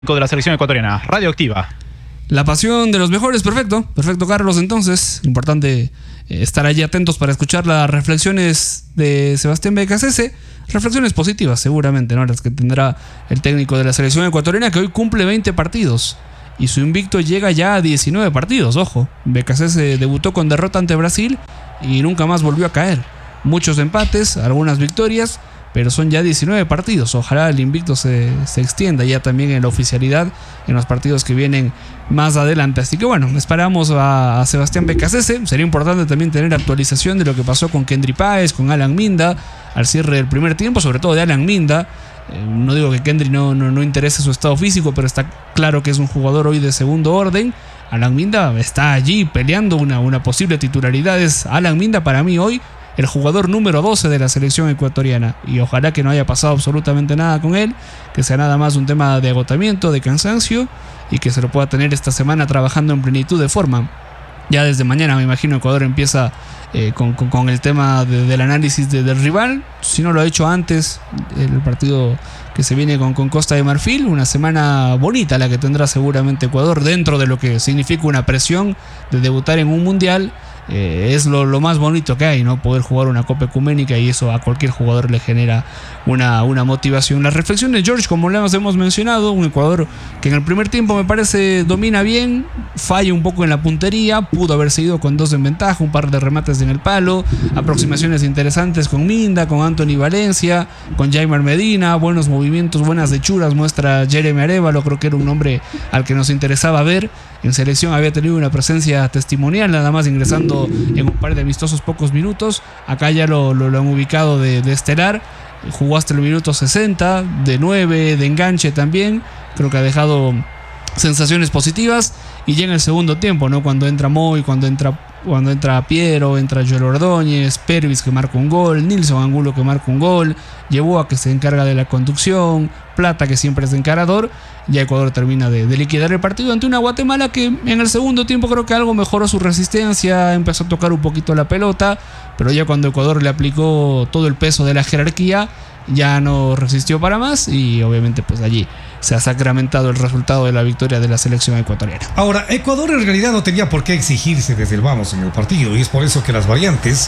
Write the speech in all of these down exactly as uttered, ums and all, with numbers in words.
de la selección ecuatoriana, Radioactiva. La pasión de los mejores, perfecto, perfecto Carlos. Entonces, importante eh, estar allí atentos para escuchar las reflexiones de Sebastián Becasese, reflexiones positivas seguramente, ¿no? Las que tendrá el técnico de la selección ecuatoriana, que hoy cumple veinte partidos y su invicto llega ya a diecinueve partidos, ojo. Becasese debutó con derrota ante Brasil y nunca más volvió a caer. Muchos empates, algunas victorias, pero son ya diecinueve partidos. Ojalá el invicto se, se extienda ya también en la oficialidad en los partidos que vienen más adelante. Así que bueno, esperamos a, a Sebastián Becasese. Sería importante también tener actualización de lo que pasó con Kendry Páez, con Alan Minda al cierre del primer tiempo, sobre todo de Alan Minda. Eh, no digo que Kendry no, no, no interese su estado físico, pero está claro que es un jugador hoy de segundo orden. Alan Minda está allí peleando una, una posible titularidad. Es Alan Minda para mí hoy el jugador número doce de la selección ecuatoriana, y ojalá que no haya pasado absolutamente nada con él, que sea nada más un tema de agotamiento, de cansancio, y que se lo pueda tener esta semana trabajando en plenitud de forma. Ya desde mañana me imagino Ecuador empieza eh, con, con, con el tema de, del análisis de, del rival, si no lo ha hecho antes, el partido que se viene con, con Costa de Marfil. Una semana bonita la que tendrá seguramente Ecuador dentro de lo que significa una presión de debutar en un mundial. Eh, es lo, lo más bonito que hay, ¿no? Poder jugar una Copa Ecuménica, y eso a cualquier jugador le genera una, una motivación. Las reflexiones, George, como le hemos mencionado, un Ecuador que en el primer tiempo me parece domina bien, falla un poco en la puntería, pudo haber seguido con dos en ventaja, un par de remates en el palo, aproximaciones interesantes con Minda, con Anthony Valencia, con Jaimer Medina, buenos movimientos, buenas hechuras muestra Jeremy Arevalo. Creo que era un hombre al que nos interesaba ver. En selección había tenido una presencia testimonial, nada más ingresando en un par de amistosos pocos minutos. Acá ya lo, lo, lo han ubicado de, de estelar. Jugó hasta el minuto sesenta, de nueve, de enganche también. Creo que ha dejado sensaciones positivas. Y ya en el segundo tiempo, ¿no? Cuando entra Moy, cuando entra, cuando entra Piero, entra Joel Ordóñez, Pervis que marca un gol, Nilson Angulo que marca un gol, Yeboah que se encarga de la conducción, Plata que siempre es encarador. Ya Ecuador termina de, de liquidar el partido ante una Guatemala que en el segundo tiempo creo que algo mejoró su resistencia, empezó a tocar un poquito la pelota, pero ya cuando Ecuador le aplicó todo el peso de la jerarquía, ya no resistió para más, y obviamente pues allí se ha sacramentado el resultado de la victoria de la selección ecuatoriana. Ahora, Ecuador en realidad no tenía por qué exigirse desde el vamos en el partido, y es por eso que las variantes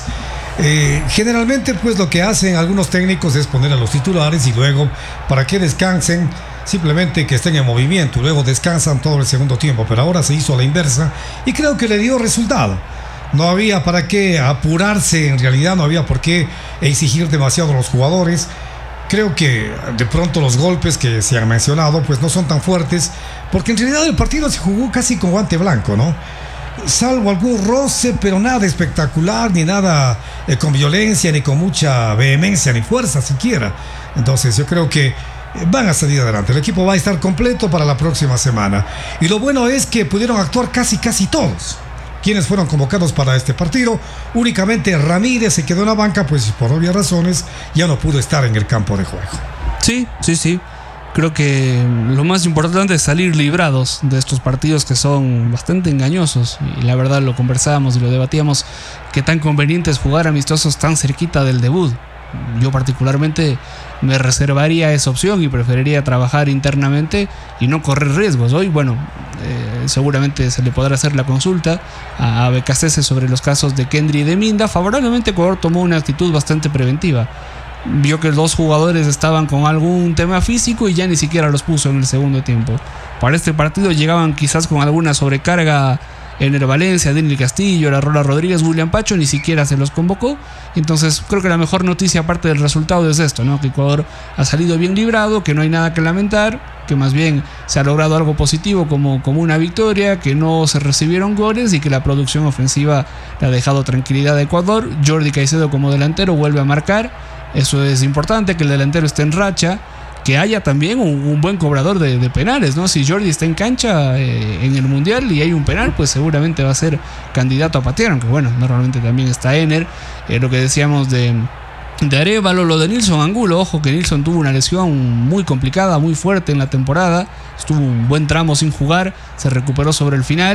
eh, generalmente pues lo que hacen algunos técnicos es poner a los titulares y luego para que descansen, simplemente que estén en movimiento, luego descansan todo el segundo tiempo, pero ahora se hizo a la inversa y creo que le dio resultado. No había para qué apurarse, en realidad no había por qué exigir demasiado a los jugadores. Creo que de pronto los golpes que se han mencionado pues no son tan fuertes, porque en realidad el partido se jugó casi con guante blanco, ¿no? Salvo algún roce, pero nada espectacular, ni nada eh, con violencia, ni con mucha vehemencia, ni fuerza siquiera. Entonces yo creo que van a salir adelante. El equipo va a estar completo para la próxima semana. Y lo bueno es que pudieron actuar casi casi todos quienes fueron convocados para este partido. Únicamente Ramírez se quedó en la banca, pues por obvias razones ya no pudo estar en el campo de juego. Sí, sí, sí. Creo que lo más importante es salir librados de estos partidos que son bastante engañosos. Y la verdad lo conversábamos y lo debatíamos, que tan conveniente es jugar amistosos tan cerquita del debut. Yo particularmente me reservaría esa opción y preferiría trabajar internamente y no correr riesgos. Hoy, bueno, eh, seguramente se le podrá hacer la consulta a, a Becasese sobre los casos de Kendry y de Minda. Favorablemente Ecuador tomó una actitud bastante preventiva. Vio que los jugadores estaban con algún tema físico y ya ni siquiera los puso en el segundo tiempo. Para este partido llegaban quizás con alguna sobrecarga Ener Valencia, Daniel Castillo, La Rola Rodríguez, William Pacho, ni siquiera se los convocó. Entonces creo que la mejor noticia aparte del resultado es esto, ¿no? Que Ecuador ha salido bien librado, que no hay nada que lamentar, que más bien se ha logrado algo positivo como, como una victoria, que no se recibieron goles y que la producción ofensiva le ha dejado tranquilidad a Ecuador. Jordi Caicedo como delantero vuelve a marcar, eso es importante, que el delantero esté en racha, que haya también un, un buen cobrador de, de penales, ¿no? Si Jordi está en cancha eh, en el Mundial y hay un penal, pues seguramente va a ser candidato a patear, aunque bueno, normalmente también está Ener. Eh, lo que decíamos de, de Arevalo, lo de Nilson Angulo, ojo que Nilson tuvo una lesión muy complicada, muy fuerte en la temporada, estuvo un buen tramo sin jugar, se recuperó sobre el final.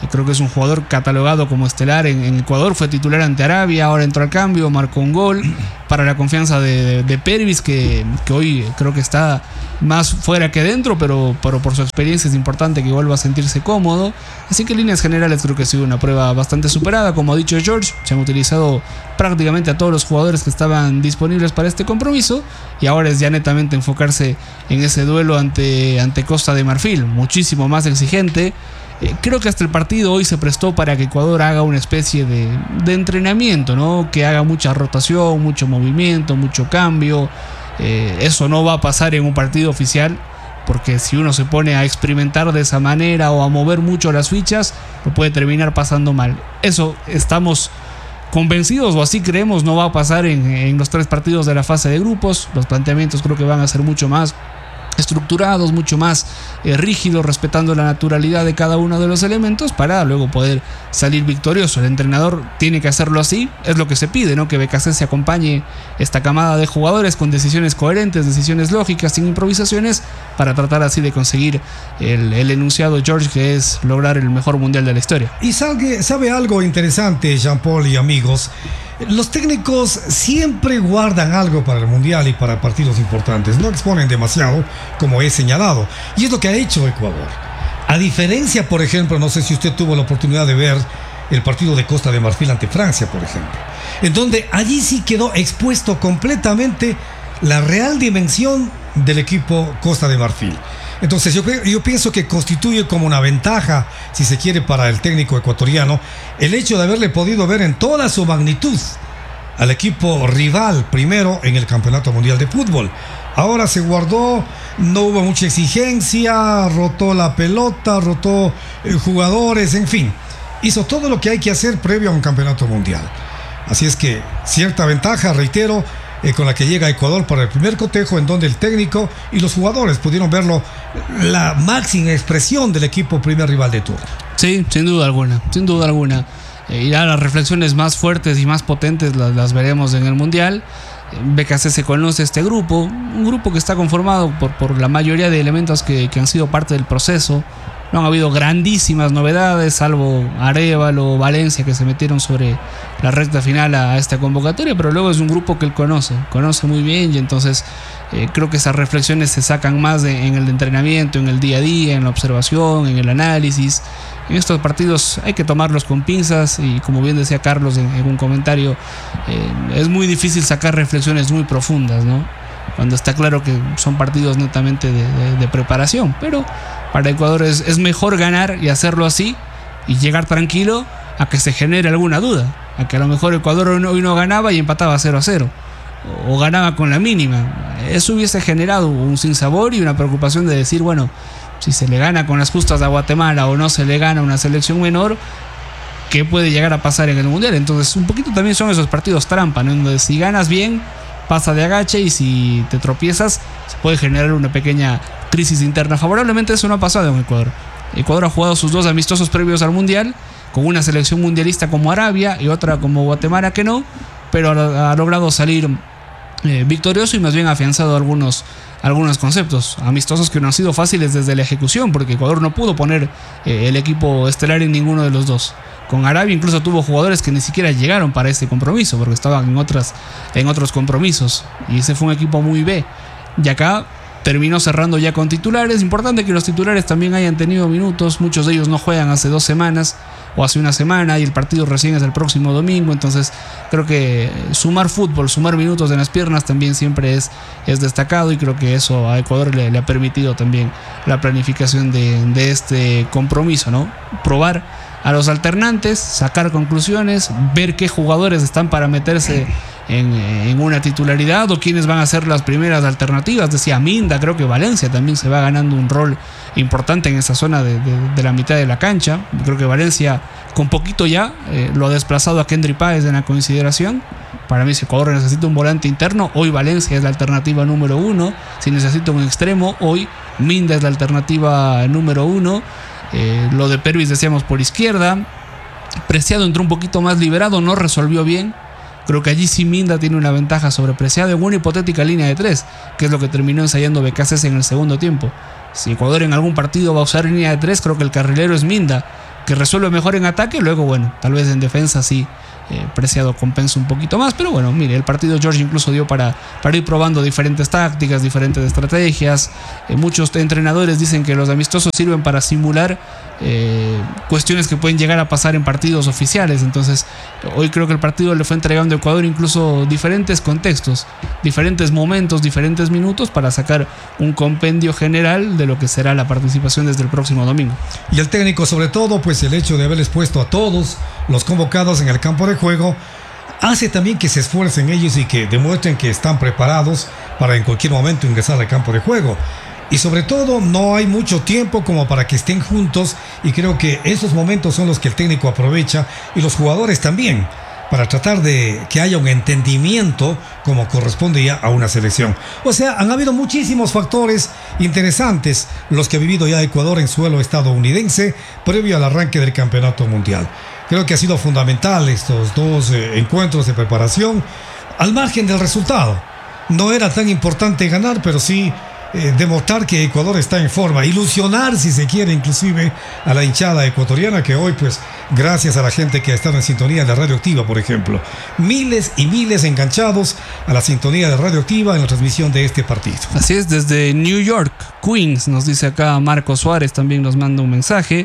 Creo que es un jugador catalogado como estelar en, en Ecuador. Fue titular ante Arabia, ahora entró al cambio, marcó un gol para la confianza de, de, de Pervis, que, que hoy creo que está más fuera que dentro, pero, pero por su experiencia es importante que vuelva a sentirse cómodo. Así que en líneas generales creo que ha sido una prueba bastante superada. Como ha dicho George, se han utilizado prácticamente a todos los jugadores que estaban disponibles para este compromiso, y ahora es ya netamente enfocarse en ese duelo ante, ante Costa de Marfil, muchísimo más exigente. Eh, creo que hasta el partido hoy se prestó para que Ecuador haga una especie de, de entrenamiento, ¿no? Que haga mucha rotación, mucho movimiento, mucho cambio. Eh, eso no va a pasar en un partido oficial, porque si uno se pone a experimentar de esa manera o a mover mucho las fichas, lo puede terminar pasando mal. Eso estamos convencidos, o así creemos, no va a pasar en, en los tres partidos de la fase de grupos. Los planteamientos creo que van a ser mucho más estructurados, mucho más eh, rígidos, respetando la naturalidad de cada uno de los elementos para luego poder salir victorioso. El entrenador tiene que hacerlo así, es lo que se pide, ¿no? Que B K C se acompañe esta camada de jugadores con decisiones coherentes, decisiones lógicas, sin improvisaciones, para tratar así de conseguir el, el enunciado, George, que es lograr el mejor mundial de la historia. Y sabe, sabe algo interesante, Jean-Paul y amigos. Los técnicos siempre guardan algo para el mundial y para partidos importantes. No exponen demasiado, como he señalado. Y es lo que ha hecho Ecuador. A diferencia, por ejemplo, no sé si usted tuvo la oportunidad de ver el partido de Costa de Marfil ante Francia, por ejemplo, en donde allí sí quedó expuesto completamente la real dimensión del equipo Costa de Marfil. Entonces yo, yo pienso que constituye como una ventaja, si se quiere, para el técnico ecuatoriano, el hecho de haberle podido ver en toda su magnitud al equipo rival primero en el Campeonato Mundial de Fútbol. Ahora se guardó, no hubo mucha exigencia, rotó la pelota, rotó eh, jugadores, en fin, hizo todo lo que hay que hacer previo a un campeonato mundial. Así es que cierta ventaja, reitero, Eh, con la que llega Ecuador para el primer cotejo, en donde el técnico y los jugadores pudieron verlo, la máxima expresión del equipo primer rival de turno. Sí, sin duda alguna, sin duda alguna. Eh, ya las reflexiones más fuertes y más potentes las, las veremos en el Mundial. B K C se conoce este grupo, un grupo que está conformado por, por la mayoría de elementos que, que han sido parte del proceso. No han habido grandísimas novedades, salvo Arévalo, Valencia, que se metieron sobre la recta final a, a esta convocatoria, pero luego es un grupo que él conoce, conoce muy bien, y entonces eh, creo que esas reflexiones se sacan más de, en el entrenamiento, en el día a día, en la observación, en el análisis. En estos partidos hay que tomarlos con pinzas, y como bien decía Carlos en, en un comentario, eh, es muy difícil sacar reflexiones muy profundas, ¿no? Cuando está claro que son partidos netamente de, de, de preparación, pero para Ecuador es, es mejor ganar y hacerlo así y llegar tranquilo a que se genere alguna duda, a que a lo mejor Ecuador hoy no, hoy no ganaba y empataba cero a cero, o, o ganaba con la mínima. Eso hubiese generado un sinsabor y una preocupación de decir, bueno, si se le gana con las justas a Guatemala o no se le gana a una selección menor, ¿qué puede llegar a pasar en el Mundial? Entonces un poquito también son esos partidos trampa, ¿no? Donde si ganas bien, pasa de agache, y si te tropiezas, se puede generar una pequeña crisis interna. Favorablemente eso no ha pasado en Ecuador. Ecuador ha jugado sus dos amistosos previos al Mundial, con una selección mundialista como Arabia y otra como Guatemala que no, pero ha, ha logrado salir eh, victorioso, y más bien ha afianzado algunos, algunos conceptos amistosos que no han sido fáciles desde la ejecución, porque Ecuador no pudo poner eh, el equipo estelar en ninguno de los dos. Con Arabia incluso tuvo jugadores que ni siquiera llegaron para este compromiso, porque estaban en, otras, en otros compromisos, y ese fue un equipo muy B. Y acá terminó cerrando ya con titulares. Importante que los titulares también hayan tenido minutos. Muchos de ellos no juegan hace dos semanas o hace una semana, y el partido recién es el próximo domingo. Entonces creo que sumar fútbol, sumar minutos en las piernas también siempre es, es destacado, y creo que eso a Ecuador le, le ha permitido también la planificación de, de este compromiso, ¿no? Probar a los alternantes, sacar conclusiones, ver qué jugadores están para meterse en, en una titularidad, o quiénes van a ser las primeras alternativas. Decía Minda, creo que Valencia también se va ganando un rol importante en esa zona de, de, de la mitad de la cancha. Creo que Valencia con poquito ya eh, lo ha desplazado a Kendry Páez en la consideración. Para mí, si Ecuador necesita un volante interno, hoy Valencia es la alternativa número uno. Si necesita un extremo, hoy Minda es la alternativa número uno. Eh, lo de Pervis decíamos por izquierda. Preciado entró un poquito más liberado, no resolvió bien. Creo que allí sí Minda tiene una ventaja sobre Preciado en una hipotética línea de tres, que es lo que terminó ensayando B K C en el segundo tiempo. Si Ecuador en algún partido va a usar línea de tres, creo que el carrilero es Minda, que resuelve mejor en ataque, luego bueno, tal vez en defensa sí eh, Preciado compensa un poquito más, pero bueno, mire, el partido George incluso dio para, para ir probando diferentes tácticas, diferentes estrategias. Eh, muchos entrenadores dicen que los amistosos sirven para simular eh, cuestiones que pueden llegar a pasar en partidos oficiales. Entonces hoy creo que el partido le fue entregando a Ecuador incluso diferentes contextos, diferentes momentos, diferentes minutos para sacar un compendio general de lo que será la participación desde el próximo domingo. Y el técnico, sobre todo, pues el hecho de haberles puesto a todos los convocados en el campo de juego hace también que se esfuercen ellos y que demuestren que están preparados para en cualquier momento ingresar al campo de juego. Y sobre todo no hay mucho tiempo como para que estén juntos, y creo que esos momentos son los que el técnico aprovecha y los jugadores también, para tratar de que haya un entendimiento como corresponde ya a una selección. O sea, han habido muchísimos factores interesantes los que ha vivido ya Ecuador en suelo estadounidense previo al arranque del campeonato mundial. Creo que ha sido fundamental estos dos eh, encuentros de preparación, al margen del resultado. No era tan importante ganar, pero sí eh, demostrar que Ecuador está en forma, ilusionar, si se quiere, inclusive a la hinchada ecuatoriana, que hoy, pues, gracias a la gente que ha estado en sintonía de Radioactiva, por ejemplo, miles y miles enganchados a la sintonía de Radioactiva en la transmisión de este partido. Así es, desde New York, Queens, nos dice acá Marco Suárez, también nos manda un mensaje.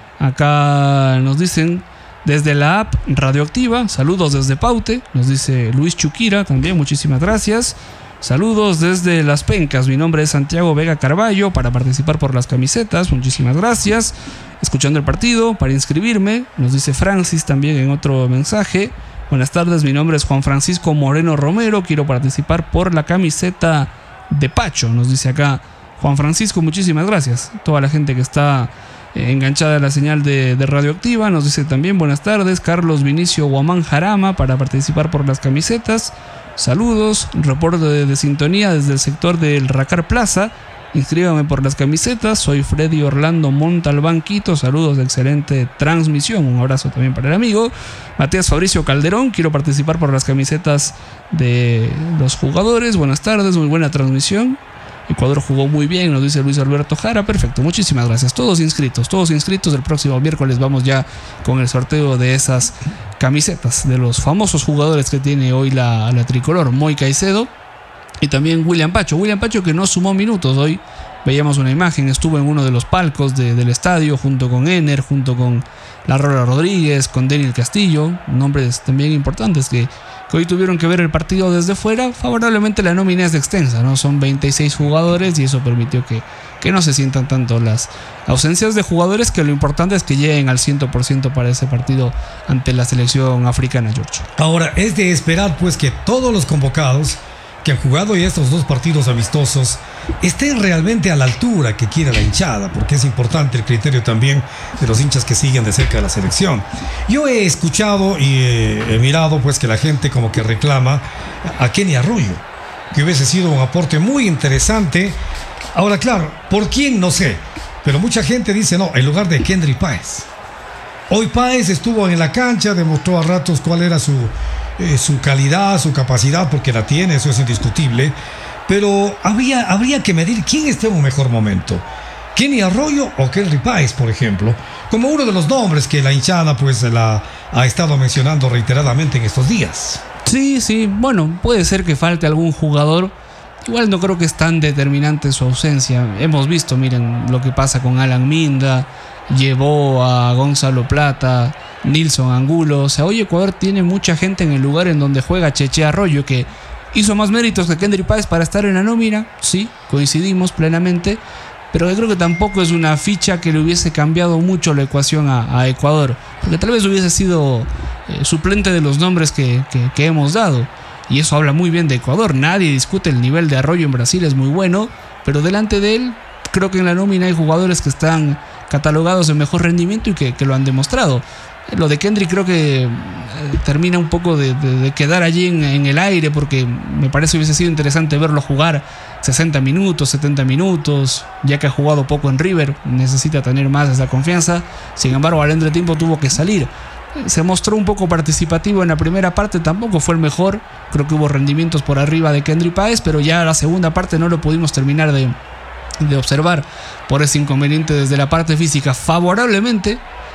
Acá nos dicen desde la app Radioactiva, saludos desde Paute, nos dice Luis Chuquira, también muchísimas gracias. Saludos desde Las Pencas, mi nombre es Santiago Vega Carballo, para participar por las camisetas, muchísimas gracias. Escuchando el partido, para inscribirme, nos dice Francis también en otro mensaje. Buenas tardes, mi nombre es Juan Francisco Moreno Romero, quiero participar por la camiseta de Pacho, nos dice acá Juan Francisco, muchísimas gracias. Toda la gente que está eh, enganchada a la señal de, de Radioactiva, nos dice también buenas tardes, Carlos Vinicio Guamán Jarama, para participar por las camisetas. Saludos, reporte de, de sintonía desde el sector del Racar Plaza. Inscríbame por las camisetas. Soy Freddy Orlando Montalbán Quito. Saludos, de excelente transmisión. Un abrazo también para el amigo Matías Fabricio Calderón. Quiero participar por las camisetas de los jugadores. Buenas tardes, muy buena transmisión. Ecuador jugó muy bien, nos dice Luis Alberto Jara. Perfecto, muchísimas gracias. Todos inscritos, todos inscritos. El próximo miércoles vamos ya con el sorteo de esas camisetas de los famosos jugadores que tiene hoy la, la tricolor. Moy Caicedo y también William Pacho. William Pacho, que no sumó minutos hoy. Veíamos una imagen, estuvo en uno de los palcos de, del estadio junto con Ener, junto con La Rola Rodríguez, con Daniel Castillo, nombres también importantes que, que hoy tuvieron que ver el partido desde fuera. Favorablemente la nómina es extensa, ¿no? Son veintiséis jugadores y eso permitió que, que no se sientan tanto las ausencias de jugadores, que lo importante es que lleguen al cien por ciento para ese partido ante la selección africana, George. Ahora, es de esperar pues que todos los convocados que han jugado ya estos dos partidos amistosos estén realmente a la altura que quiere la hinchada, porque es importante el criterio también de los hinchas que siguen de cerca de la selección. Yo he escuchado y he, he mirado pues que la gente como que reclama a Kenny Arroyo, que hubiese sido un aporte muy interesante. Ahora, claro, ¿por quién? No sé, pero mucha gente dice no, en lugar de Kendry Páez. Hoy Páez estuvo en la cancha, demostró a ratos cuál era su Eh, su calidad, su capacidad, porque la tiene, eso es indiscutible, pero habría, habría que medir quién está en un mejor momento, Kenny Arroyo o Kendry Páez, por ejemplo, como uno de los nombres que la hinchada pues la ha estado mencionando reiteradamente en estos días. Sí, sí, bueno, puede ser que falte algún jugador. Igual no creo que es tan determinante su ausencia. Hemos visto, miren, lo que pasa con Alan Minda, llevó a Gonzalo Plata, Nilson Angulo. O sea, hoy Ecuador tiene mucha gente en el lugar en donde juega Cheche Arroyo, que hizo más méritos que Kendry Páez para estar en la nómina. Sí, coincidimos plenamente, pero yo creo que tampoco es una ficha que le hubiese cambiado mucho la ecuación a, a Ecuador, porque tal vez hubiese sido eh, suplente de los nombres que, que, que hemos dado. Y eso habla muy bien de Ecuador. Nadie discute el nivel de Arroyo en Brasil, es muy bueno, pero delante de él creo que en la nómina hay jugadores que están catalogados de mejor rendimiento y que, que lo han demostrado. Lo de Kendry creo que eh, termina un poco de, de, de quedar allí en, en el aire, porque me parece hubiese sido interesante verlo jugar sesenta minutos, setenta minutos, ya que ha jugado poco en River, necesita tener más esa confianza. Sin embargo, al entretiempo tuvo que salir. Se mostró un poco participativo en la primera parte, tampoco fue el mejor. Creo que hubo rendimientos por arriba de Kendry Páez, pero ya la segunda parte no lo pudimos terminar de, de observar por ese inconveniente desde la parte física. Favorablemente,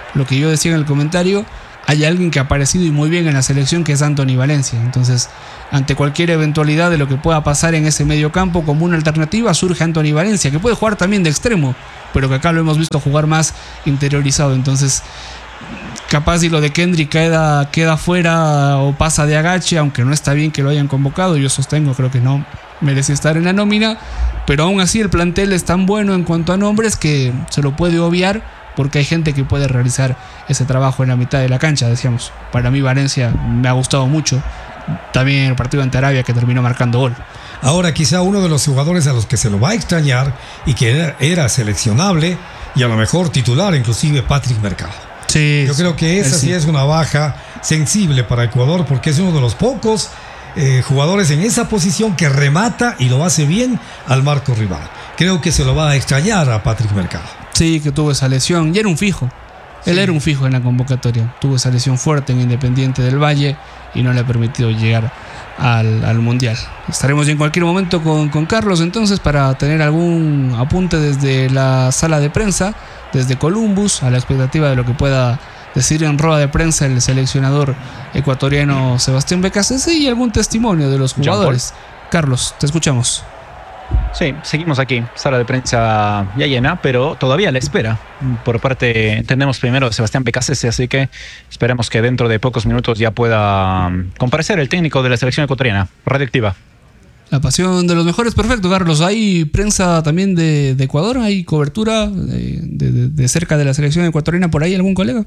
lo que yo decía en el comentario, hay alguien que ha aparecido y muy bien en la selección, que es Anthony Valencia. Entonces, ante cualquier eventualidad de lo que pueda pasar en ese medio campo, como una alternativa surge Anthony Valencia, que puede jugar también de extremo, pero que acá lo hemos visto jugar más interiorizado. Entonces, capaz si lo de Kendrick queda, queda fuera o pasa de agache, aunque no está bien que lo hayan convocado, yo sostengo, creo que no merece estar en la nómina, pero aún así el plantel es tan bueno en cuanto a nombres que se lo puede obviar, porque hay gente que puede realizar ese trabajo en la mitad de la cancha. Decíamos, para mí Valencia me ha gustado mucho, también el partido ante Arabia, que terminó marcando gol. Ahora quizá uno de los jugadores a los que se lo va a extrañar y que era, era seleccionable y a lo mejor titular, inclusive Patrick Mercado. Sí, yo creo que esa sí. sí es una baja sensible para Ecuador, porque es uno de los pocos eh, jugadores en esa posición que remata y lo hace bien al marco rival. Creo que se lo va a extrañar a Patrick Mercado. Sí, que tuvo esa lesión y era un fijo. Él sí. era un fijo en la convocatoria. Tuvo esa lesión fuerte en Independiente del Valle y no le ha permitido llegar al, al Mundial. Estaremos en cualquier momento con, con Carlos entonces para tener algún apunte desde la sala de prensa, desde Columbus, a la expectativa de lo que pueda decir en rueda de prensa el seleccionador ecuatoriano Sebastián Becasese y algún testimonio de los jugadores. Carlos, te escuchamos. Sí, seguimos aquí, sala de prensa ya llena, pero todavía la espera. Por parte, entendemos primero de Sebastián Becasese, así que esperemos que dentro de pocos minutos ya pueda comparecer el técnico de la selección ecuatoriana, Radioactiva. La pasión de los mejores, perfecto, Carlos. ¿Hay prensa también de, de Ecuador? ¿Hay cobertura de, de, de cerca de la selección ecuatoriana por ahí? ¿Algún colega?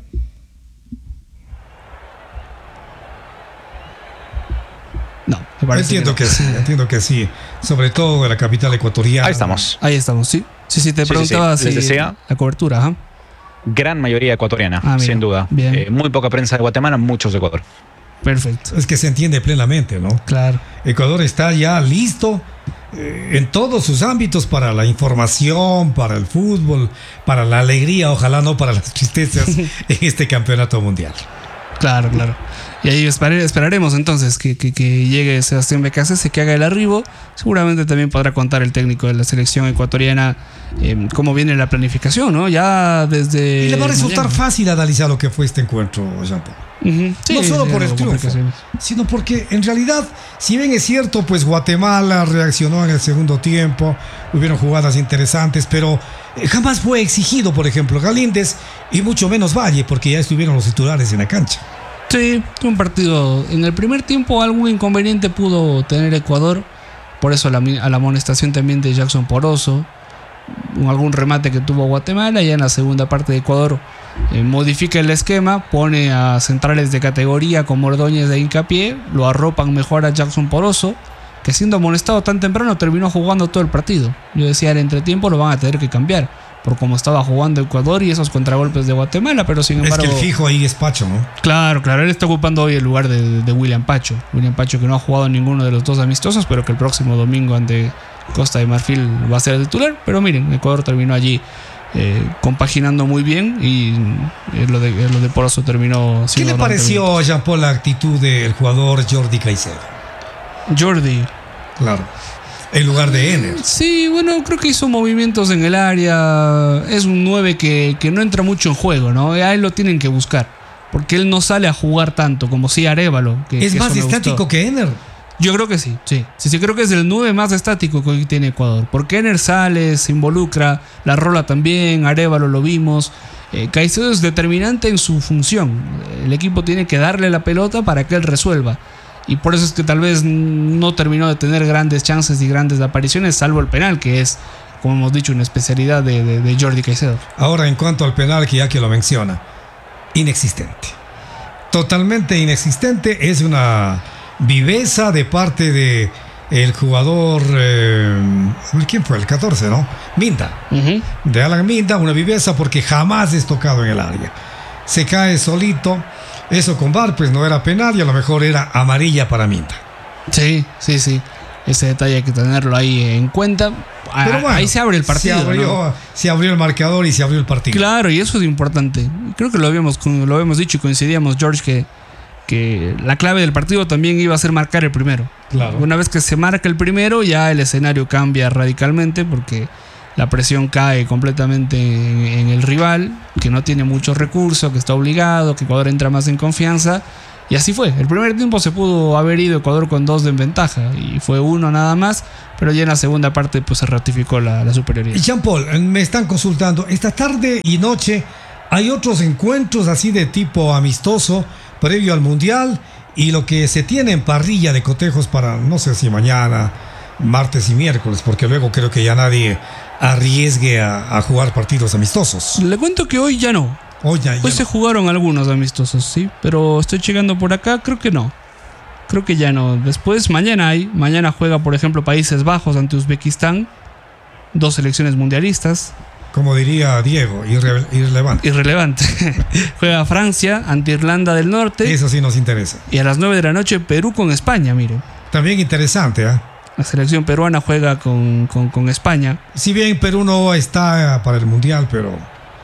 No, me parece entiendo que, no. que sí, entiendo que sí. Sobre todo de la capital ecuatoriana. Ahí estamos. Ahí estamos, sí. Sí, sí, te preguntaba sí, sí, sí. si decía, la cobertura, ajá. Gran mayoría ecuatoriana, ah, mira, sin duda. Eh, muy poca prensa de Guatemala, muchos de Ecuador. Perfecto. Es que se entiende plenamente, ¿no? Claro. Ecuador está ya listo eh, en todos sus ámbitos para la información, para el fútbol, para la alegría, ojalá no para las tristezas en este campeonato mundial. Claro, claro. Y ahí esperare, esperaremos entonces que, que, que llegue Sebastián Becasese, que haga el arribo. Seguramente también podrá contar el técnico de la selección ecuatoriana eh, cómo viene la planificación, ¿no? Ya desde... Y le va a resultar mañana. fácil analizar lo que fue este encuentro, Jean-Paul. Uh-huh. Sí, no solo sí, por el triunfo, sino porque en realidad, si bien es cierto, pues Guatemala reaccionó en el segundo tiempo, hubieron jugadas interesantes, pero jamás fue exigido, por ejemplo, Galíndez y mucho menos Valle, porque ya estuvieron los titulares en la cancha. Sí, fue un partido. En el primer tiempo algún inconveniente pudo tener Ecuador, por eso la, a la amonestación también de Jackson Poroso, algún remate que tuvo Guatemala. Ya en la segunda parte de Ecuador eh, modifica el esquema, pone a centrales de categoría como Ordóñez de hincapié, lo arropan mejor a Jackson Poroso, que siendo amonestado tan temprano terminó jugando todo el partido. Yo decía, al entretiempo lo van a tener que cambiar por cómo estaba jugando Ecuador y esos contragolpes de Guatemala, pero sin embargo... Es que el fijo ahí es Pacho, ¿no? Claro, claro, él está ocupando hoy el lugar de, de William Pacho. William Pacho, que no ha jugado en ninguno de los dos amistosos, pero que el próximo domingo ante Costa de Marfil va a ser el titular. Pero miren, Ecuador terminó allí eh, compaginando muy bien y eh, lo, de, lo de Poroso terminó... ¿Qué le pareció a Jean-Paul la actitud del jugador Jordi Caicedo? Jordi. Claro. En lugar de Ener. Sí, bueno, creo que hizo movimientos en el área. Es un nueve que, que no entra mucho en juego, ¿no? A él lo tienen que buscar, porque él no sale a jugar tanto como si Arévalo. Que, ¿Es que más estático que Ener? Yo creo que sí, sí. Sí, sí, creo que es el nueve más estático que hoy tiene Ecuador. Porque Ener sale, se involucra, la rola también, Arévalo lo vimos. Eh, Caicedo es determinante en su función. El equipo tiene que darle la pelota para que él resuelva. Y por eso es que tal vez no terminó de tener grandes chances y grandes apariciones, salvo el penal, que es, como hemos dicho, una especialidad de, de, de Jordi Caicedo. Ahora, en cuanto al penal, que ya que lo menciona, inexistente. Totalmente inexistente. Es una viveza de parte de el jugador, eh, ¿quién fue? El catorce, ¿no? Minda. Uh-huh. De Alan Minda, una viveza porque jamás es tocado en el área. Se cae solito. Eso con V A R pues no era penal y a lo mejor era amarilla para Minda. Sí, sí, sí. Ese detalle hay que tenerlo ahí en cuenta. Pero bueno, ahí se abre el partido. Se abrió, ¿no? Se abrió el marcador y se abrió el partido. Claro, y eso es importante. Creo que lo habíamos, lo habíamos dicho y coincidíamos, George, que, que la clave del partido también iba a ser marcar el primero. Claro. Una vez que se marca el primero, ya el escenario cambia radicalmente porque la presión cae completamente en, en el rival, que no tiene muchos recursos, que está obligado, que Ecuador entra más en confianza. Y así fue. El primer tiempo se pudo haber ido Ecuador con dos de ventaja y fue uno nada más, pero ya en la segunda parte pues se ratificó la, la superioridad. Jean-Paul, me están consultando. Esta tarde y noche hay otros encuentros así de tipo amistoso previo al Mundial y lo que se tiene en parrilla de cotejos para no sé si mañana, martes y miércoles, porque luego creo que ya nadie arriesgue a, a jugar partidos amistosos. Le cuento que hoy ya no. Hoy, ya, ya hoy no. se jugaron algunos amistosos, sí, pero estoy llegando por acá, creo que no. Creo que ya no. Después, mañana hay. Mañana juega, por ejemplo, Países Bajos ante Uzbekistán. Dos selecciones mundialistas. Como diría Diego, irre- irrelevante. Irrelevante. Juega Francia ante Irlanda del Norte. Eso sí nos interesa. Y a las nueve de la noche, Perú con España, mire. También interesante, ¿eh? La selección peruana juega con, con, con España. Si bien Perú no está para el Mundial, pero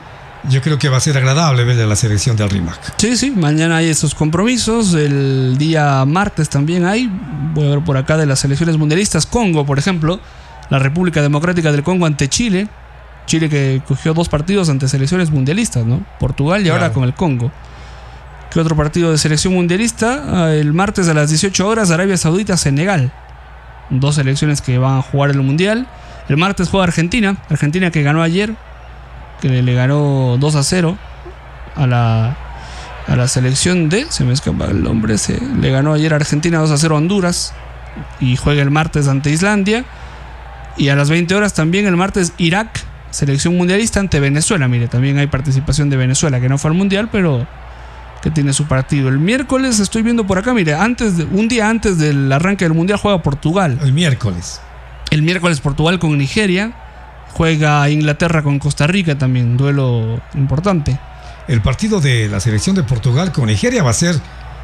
yo creo que va a ser agradable ver a la selección del RIMAC. Sí, sí, mañana hay esos compromisos. El día martes también hay. Voy a ver por acá de las selecciones mundialistas. Congo, por ejemplo. La República Democrática del Congo ante Chile. Chile que cogió dos partidos ante selecciones mundialistas, ¿no? Portugal y claro. Ahora con el Congo. ¿Qué otro partido de selección mundialista? El martes a las dieciocho horas, Arabia Saudita, Senegal. Dos selecciones que van a jugar el Mundial. El martes juega Argentina. Argentina que ganó ayer. Que le ganó dos a cero a la, a la selección de... Se me escapa el nombre. Se, le ganó ayer a Argentina dos a cero a Honduras. Y juega el martes ante Islandia. Y a las veinte horas también el martes Irak, selección mundialista ante Venezuela. Mire, también hay participación de Venezuela, que no fue al Mundial, pero que tiene su partido. El miércoles estoy viendo por acá, mire, antes de, un día antes del arranque del Mundial juega Portugal. El miércoles. El miércoles Portugal con Nigeria. Juega Inglaterra con Costa Rica también, duelo importante. El partido de la selección de Portugal con Nigeria va a ser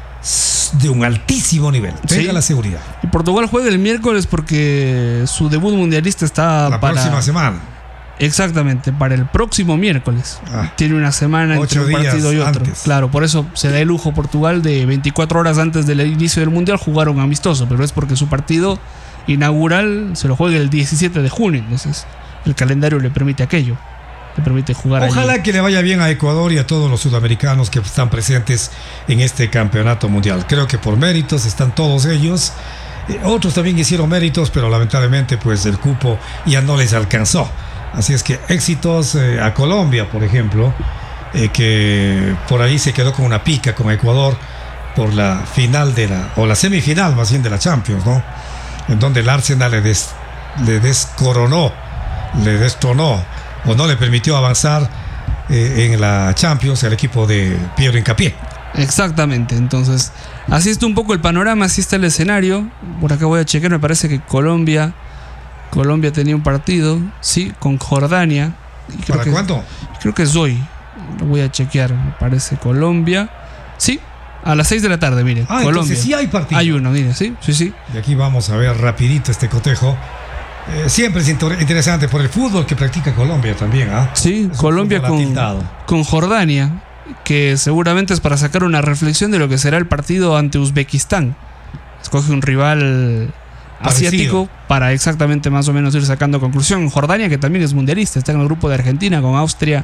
de un altísimo nivel, tenga sí. la seguridad. Y Portugal juega el miércoles porque su debut mundialista está la para... próxima semana. Exactamente, para el próximo miércoles. Ah, Tiene una semana entre un partido y otro. Antes. Claro, por eso se da el lujo Portugal de veinticuatro horas antes del inicio del Mundial jugar un amistoso, pero es porque su partido inaugural se lo juega el diecisiete de junio, entonces el calendario le permite aquello, le permite jugar. Ojalá allí. Que le vaya bien a Ecuador y a todos los sudamericanos que están presentes en este campeonato mundial. Creo que por méritos están todos ellos. Eh, otros también hicieron méritos, pero lamentablemente pues el cupo ya no les alcanzó. Así es que éxitos eh, a Colombia, por ejemplo, eh, que por ahí se quedó con una pica con Ecuador por la final de la, o la semifinal más bien de la Champions, ¿no? En donde el Arsenal le, des, le descoronó, le destronó o no le permitió avanzar eh, en la Champions el equipo de Piero Hincapié. Exactamente, entonces así está un poco el panorama, así está el escenario. Por acá voy a chequear, me parece que Colombia Colombia tenía un partido, sí, con Jordania. Y creo ¿Para que, cuándo? Creo que es hoy, lo voy a chequear, me parece Colombia. Sí, a las seis de la tarde, mire, ah, Colombia. Entonces sí hay partido. Hay uno, mire, sí, sí, sí. Y aquí vamos a ver rapidito este cotejo. Eh, siempre es interesante por el fútbol que practica Colombia también, ¿ah? ¿eh? Sí, es Colombia con, con Jordania, que seguramente es para sacar una reflexión de lo que será el partido ante Uzbekistán. Escoge un rival asiático parecido para exactamente más o menos ir sacando conclusión. Jordania, que también es mundialista, está en el grupo de Argentina con Austria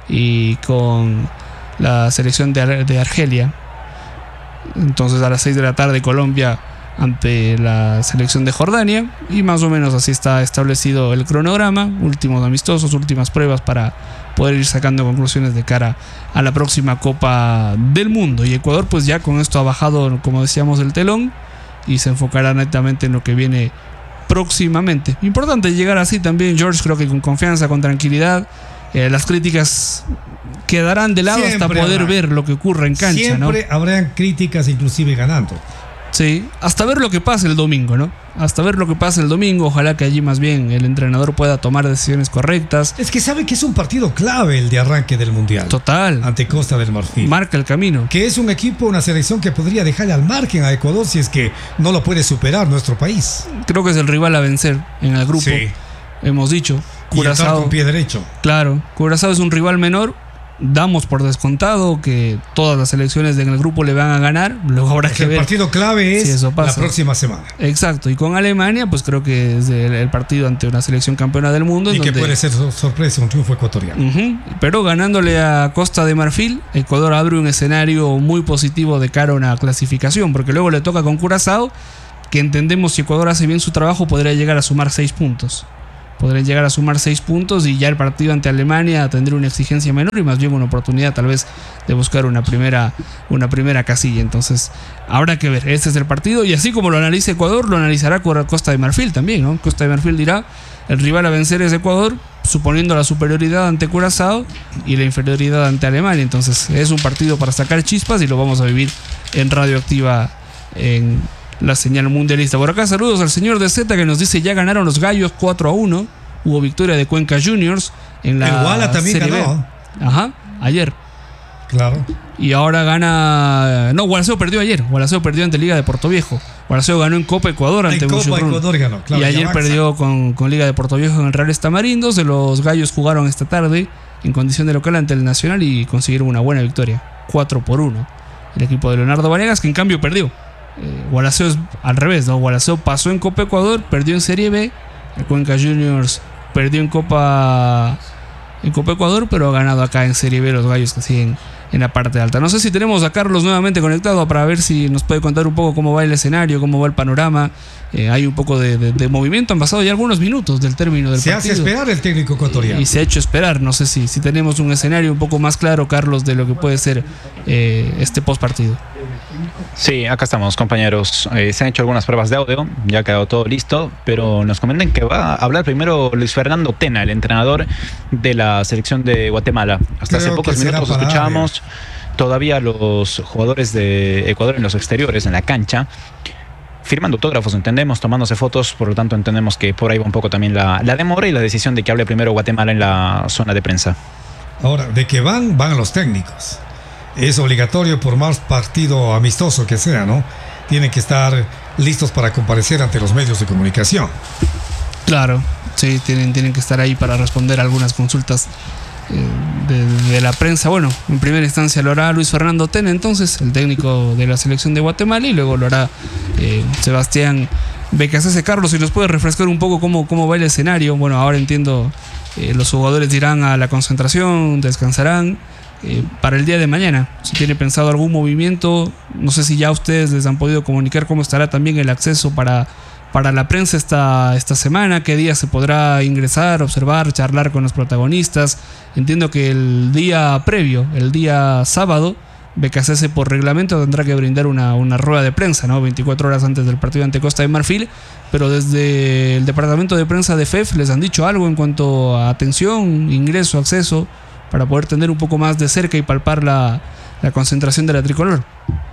y con la selección de, Ar- de Argelia. Entonces a las seis de la tarde Colombia ante la selección de Jordania, y más o menos así está establecido el cronograma, últimos amistosos, últimas pruebas para poder ir sacando conclusiones de cara a la próxima Copa del Mundo. Y Ecuador pues ya con esto ha bajado, como decíamos, el telón y se enfocará netamente en lo que viene próximamente. Importante llegar así también, George, creo que con confianza, con tranquilidad. Eh, las críticas quedarán de lado siempre hasta poder habrá. ver lo que ocurre en cancha, siempre ¿no? habrán críticas, inclusive ganando. Sí, hasta ver lo que pasa el domingo, ¿no? Hasta ver lo que pasa el domingo. Ojalá que allí más bien el entrenador pueda tomar decisiones correctas. Es que sabe que es un partido clave el de arranque del Mundial. Total. Ante Costa del Marfil. Marca el camino. Que es un equipo, una selección que podría dejarle al margen a Ecuador si es que no lo puede superar nuestro país. Creo que es el rival a vencer en el grupo. Sí. Hemos dicho. Curazao. Y con pie derecho. Claro. Curazao es un rival menor. damos por descontado que todas las selecciones en el grupo le van a ganar. Luego habrá que el ver. El partido clave es si eso pasa. La próxima semana. Exacto. Y con Alemania, pues creo que es el, el partido ante una selección campeona del mundo. Y en que donde, puede ser sorpresa, un triunfo ecuatoriano. Uh-huh, pero ganándole a Costa de Marfil, Ecuador abre un escenario muy positivo de cara a una clasificación, porque luego le toca con Curazao, que entendemos si Ecuador hace bien su trabajo podría llegar a sumar seis puntos. Podrían llegar a sumar seis puntos y ya el partido ante Alemania tendría una exigencia menor y más bien una oportunidad tal vez de buscar una primera, una primera casilla. Entonces habrá que ver, este es el partido y así como lo analiza Ecuador, lo analizará Costa de Marfil también, ¿no? Costa de Marfil dirá, el rival a vencer es Ecuador, suponiendo la superioridad ante Curazao y la inferioridad ante Alemania. Entonces es un partido para sacar chispas y lo vamos a vivir en Radioactiva en la señal mundialista. Por acá saludos al señor de Z que nos dice ya ganaron los gallos cuatro a uno. Hubo victoria de Cuenca Juniors en la el Wala también Serie ganó. B. Ajá, ayer. Claro. Y ahora gana. No, Gualaceo perdió ayer. Gualaceo perdió ante Liga de Puerto Viejo. Gualaceo ganó en Copa Ecuador ante En Copa Ecuador ganó, claro. Y ayer y perdió con, con Liga de Puerto Viejo en el Reales Tamarindos. Los gallos jugaron esta tarde en condición de local ante el Nacional y consiguieron una buena victoria. cuatro por uno. El equipo de Leonardo Vanegas, que en cambio perdió. Eh, Gualaceo es al revés, ¿no? Gualaceo pasó en Copa Ecuador, perdió en Serie B. El Cuenca Juniors perdió en Copa en Copa Ecuador, pero ha ganado acá en Serie B los gallos que siguen en la parte alta. No sé si tenemos a Carlos nuevamente conectado para ver si nos puede contar un poco cómo va el escenario, cómo va el panorama. Eh, hay un poco de, de, de movimiento, han pasado ya algunos minutos del término del se partido. Se hace esperar el técnico ecuatoriano. Y, y se ha hecho esperar, no sé si, si tenemos un escenario un poco más claro, Carlos, de lo que puede ser eh, este post partido. Sí, acá estamos, compañeros. Eh, se han hecho algunas pruebas de audio, ya ha quedado todo listo, pero nos comentan que va a hablar primero Luis Fernando Tena, el entrenador de la selección de Guatemala. Hasta Creo hace pocos minutos escuchábamos todavía los jugadores de Ecuador en los exteriores, en la cancha, firmando autógrafos, entendemos, tomándose fotos, por lo tanto entendemos que por ahí va un poco también la, la demora y la decisión de que hable primero Guatemala en la zona de prensa. Ahora, de que van, van los técnicos. Es obligatorio por más partido amistoso que sea, ¿no? Tienen que estar listos para comparecer ante los medios de comunicación. Claro, sí, tienen, tienen que estar ahí para responder algunas consultas eh, de, de la prensa. Bueno, en primera instancia lo hará Luis Fernando Tena, entonces, el técnico de la selección de Guatemala, y luego lo hará eh, Sebastián Becasese. Carlos, si nos puede refrescar un poco cómo, cómo va el escenario. Bueno, ahora entiendo, eh, los jugadores irán a la concentración, descansarán. Eh, para el día de mañana, si tiene pensado algún movimiento, no sé si ya ustedes les han podido comunicar cómo estará también el acceso para, para la prensa esta, esta semana, qué día se podrá ingresar, observar, charlar con los protagonistas. Entiendo que el día previo, el día sábado, Becasese por reglamento tendrá que brindar una, una rueda de prensa, ¿no? veinticuatro horas antes del partido ante Costa de Marfil, pero desde el departamento de prensa de F E F les han dicho algo en cuanto a atención, ingreso, acceso, para poder tener un poco más de cerca y palpar la, la concentración de la tricolor.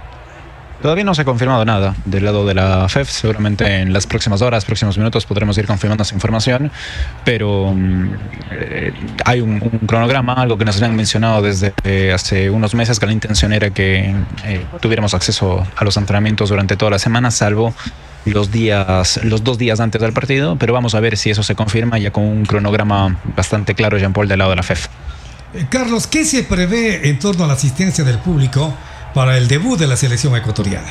Todavía no se ha confirmado nada del lado de la F E F. Seguramente en las próximas horas, próximos minutos podremos ir confirmando esa información, pero eh, hay un, un cronograma, algo que nos habían mencionado desde eh, hace unos meses, que la intención era que eh, tuviéramos acceso a los entrenamientos durante toda la semana, salvo los días, los dos días antes del partido, pero vamos a ver si eso se confirma ya con un cronograma bastante claro, Jean-Paul, del lado de la F E F. Carlos, ¿qué se prevé en torno a la asistencia del público para el debut de la selección ecuatoriana?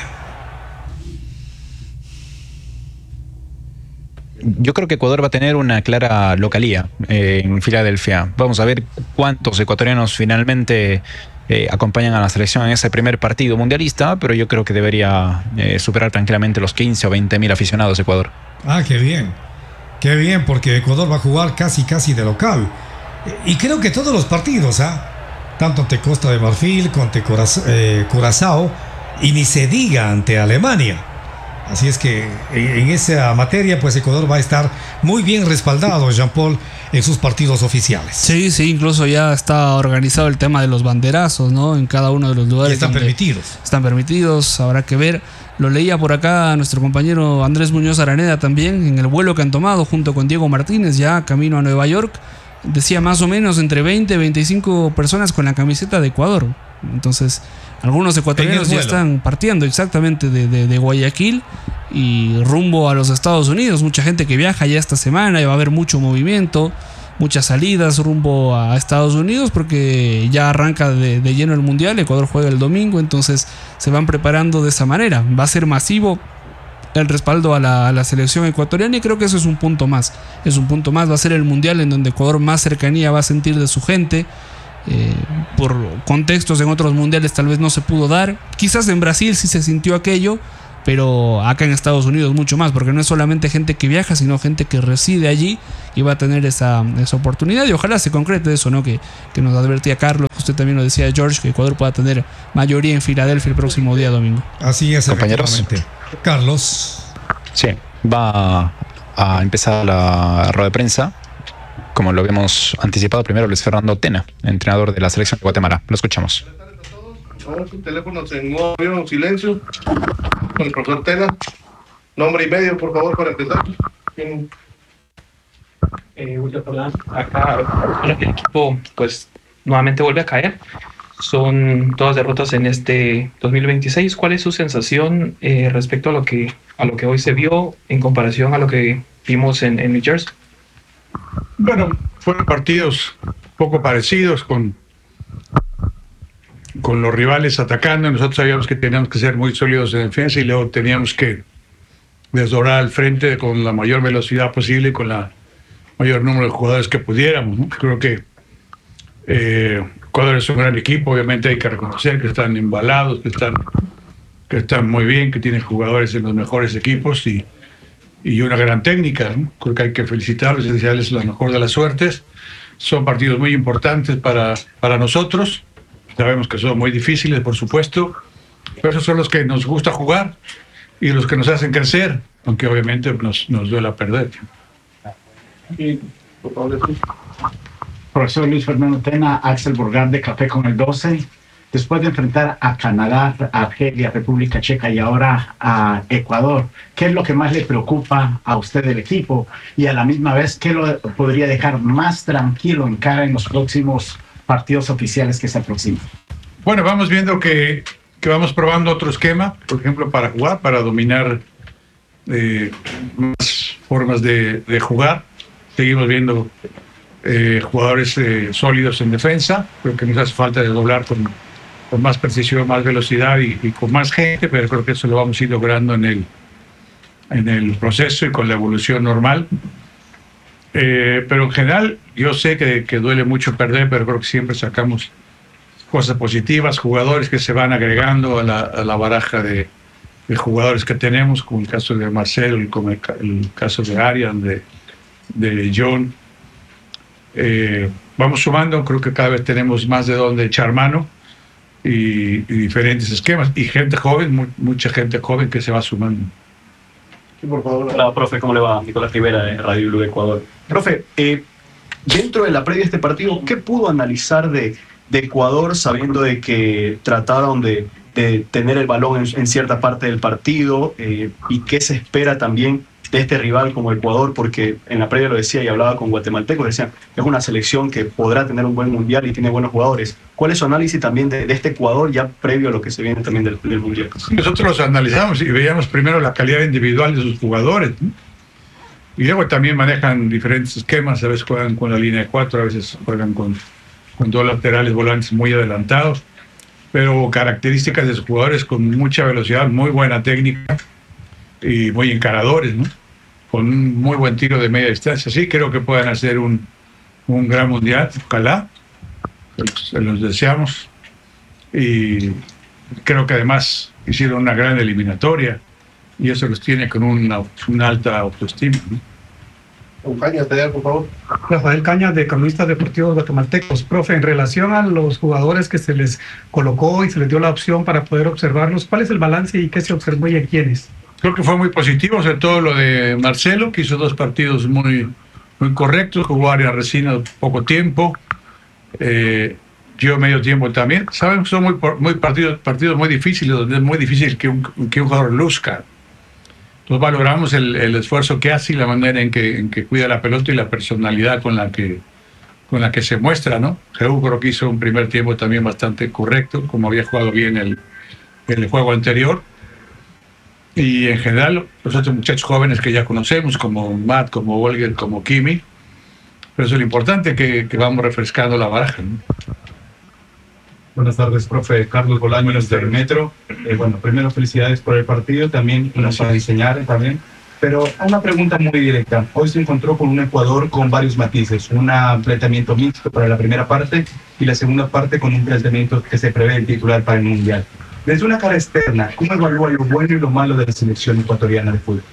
Yo creo que Ecuador va a tener una clara localía eh, en Filadelfia. Vamos a ver cuántos ecuatorianos finalmente eh, acompañan a la selección en ese primer partido mundialista, pero yo creo que debería eh, superar tranquilamente los quince o veinte mil aficionados de Ecuador. Ah, qué bien. Qué bien, porque Ecuador va a jugar casi casi de local. Y creo que todos los partidos, ¿ah? ¿eh? Tanto ante Costa de Marfil, como ante Curazao, eh, Curazao, y ni se diga ante Alemania. Así es que en esa materia, pues Ecuador va a estar muy bien respaldado, Jean-Paul, en sus partidos oficiales. Sí, sí, incluso ya está organizado el tema de los banderazos, ¿no? En cada uno de los lugares. Y están permitidos. Están permitidos, habrá que ver. Lo leía por acá nuestro compañero Andrés Muñoz Araneda también, en el vuelo que han tomado junto con Diego Martínez, ya camino a Nueva York. Decía más o menos entre veinte y veinticinco personas con la camiseta de Ecuador. Entonces, algunos ecuatorianos ya están partiendo exactamente de, de, de Guayaquil y rumbo a los Estados Unidos. Mucha gente que viaja ya esta semana y va a haber mucho movimiento. muchas salidas rumbo a Estados Unidos porque ya arranca de, de lleno el Mundial. Ecuador juega el domingo, entonces se van preparando de esa manera. Va a ser masivo el respaldo a la, a la selección ecuatoriana y creo que eso es un punto más. Es un punto más, va a ser el Mundial en donde Ecuador más cercanía va a sentir de su gente. Eh, por contextos en otros mundiales tal vez no se pudo dar. Quizás en Brasil sí se sintió aquello, pero acá en Estados Unidos mucho más, porque no es solamente gente que viaja, sino gente que reside allí y va a tener esa, esa oportunidad. Y ojalá se concrete eso, ¿no? Que, que nos advertía Carlos, usted también lo decía, George, que Ecuador pueda tener mayoría en Filadelfia el próximo día domingo. Así es, compañeros. Carlos. Sí, va a empezar la rueda de prensa. Como lo habíamos anticipado, primero Luis Fernando Tena, entrenador de la selección de Guatemala. Lo escuchamos. Por favor, sus teléfonos en modo avión o silencio. Con el profesor Tena. Nombre y medio, por favor, para empezar. Eh, William Jordán, acá el equipo pues nuevamente vuelve a caer. Son todas derrotas en este dos mil veintiséis. ¿Cuál es su sensación eh, respecto a lo que a lo que hoy se vio en comparación a lo que vimos en, en New Jersey? Bueno, fueron partidos poco parecidos con, con los rivales atacando. Nosotros sabíamos que teníamos que ser muy sólidos en defensa y luego teníamos que desdoblar al frente con la mayor velocidad posible y con la mayor número de jugadores que pudiéramos, ¿no? Creo que eh, Ecuador es un gran equipo, obviamente hay que reconocer que están embalados, que están, que están muy bien, que tienen jugadores en los mejores equipos y y una gran técnica, ¿no? Creo que hay que felicitarlos y desearles la mejor de las suertes. Son partidos muy importantes para, para nosotros. Sabemos que son muy difíciles, por supuesto, pero esos son los que nos gusta jugar y los que nos hacen crecer, aunque obviamente nos, nos duela perder. Y, por favor, Profesor Luis Fernando Tena, Axel Burgar de Café con el doce. Después de enfrentar a Canadá, a Argelia, República Checa y ahora a Ecuador, ¿qué es lo que más le preocupa a usted del equipo? Y a la misma vez, ¿qué lo podría dejar más tranquilo en cara en los próximos partidos oficiales que se aproximan? Bueno, vamos viendo que, que vamos probando otro esquema, por ejemplo, para jugar, para dominar eh, más formas de, de jugar. Seguimos viendo eh, jugadores eh, sólidos en defensa. Creo que nos hace falta desdoblar con con más precisión, más velocidad y, y con más gente, pero creo que eso lo vamos a ir logrando en el, en el proceso y con la evolución normal. Eh, pero en general, yo sé que, que duele mucho perder, pero creo que siempre sacamos cosas positivas, jugadores que se van agregando a la, a la baraja de, de jugadores que tenemos, como el caso de Marcelo y como el, el caso de Arian, de, de John. Eh, vamos sumando, creo que cada vez tenemos más de dónde echar mano. Y, y diferentes esquemas y gente joven, mu mucha gente joven que se va sumando. Sí, por favor. Hola, profe, ¿cómo le va? Nicolás Rivera de Radio Blue Ecuador. Profe, eh, dentro de la previa de este partido, ¿qué pudo analizar de, de Ecuador sabiendo de que trataron de, de tener el balón en, en cierta parte del partido eh, y qué se espera también de este rival como Ecuador? Porque en la previa lo decía y hablaba con guatemaltecos, decían, es una selección que podrá tener un buen mundial y tiene buenos jugadores. ¿Cuál es su análisis también de, de este Ecuador ya previo a lo que se viene también del, del mundial? Nosotros los analizamos y veíamos primero la calidad individual de sus jugadores, ¿no? Y luego también manejan diferentes esquemas, a veces juegan con la línea de cuatro, a veces juegan con, con dos laterales volantes muy adelantados, pero características de sus jugadores con mucha velocidad, muy buena técnica y muy encaradores, ¿no? Con un muy buen tiro de media distancia. Sí, creo que puedan hacer un, un gran mundial, ojalá, se los deseamos. Y creo que además hicieron una gran eliminatoria y eso los tiene con una, una alta autoestima, ¿no? Cañas, por favor. Rafael Cañas, de Cronistas Deportivos Guatemaltecos. Profe, en relación a los jugadores que se les colocó y se les dio la opción para poder observarlos, ¿cuál es el balance y qué se observó y en quiénes? Creo que fue muy positivo, sobre todo lo de Marcelo, que hizo dos partidos muy, muy correctos, jugó Arias Resina poco tiempo, eh, yo medio tiempo también. Saben que son muy, muy partidos, partidos muy difíciles, donde es muy difícil que un, que un jugador luzca. Entonces valoramos el, el esfuerzo que hace y la manera en que, en que cuida la pelota y la personalidad con la que, con la que se muestra, ¿no? Jehú creo que hizo un primer tiempo también bastante correcto, como había jugado bien el, el juego anterior. Y en general, los otros muchachos jóvenes que ya conocemos, como Matt, como Volger, como Kimi, Pero eso es lo importante, que, que vamos refrescando la baraja, ¿no? Buenas tardes, profe. Carlos Bolaños del Metro. Eh, bueno, primero felicidades por el partido, también nos va a diseñar también. Pero una pregunta muy directa. Hoy se encontró con un Ecuador con varios matices. Un planteamiento mixto para la primera parte y la segunda parte con un planteamiento que se prevé el titular para el Mundial. Desde una cara externa, ¿cómo evalúa lo bueno y lo malo de la selección ecuatoriana de fútbol?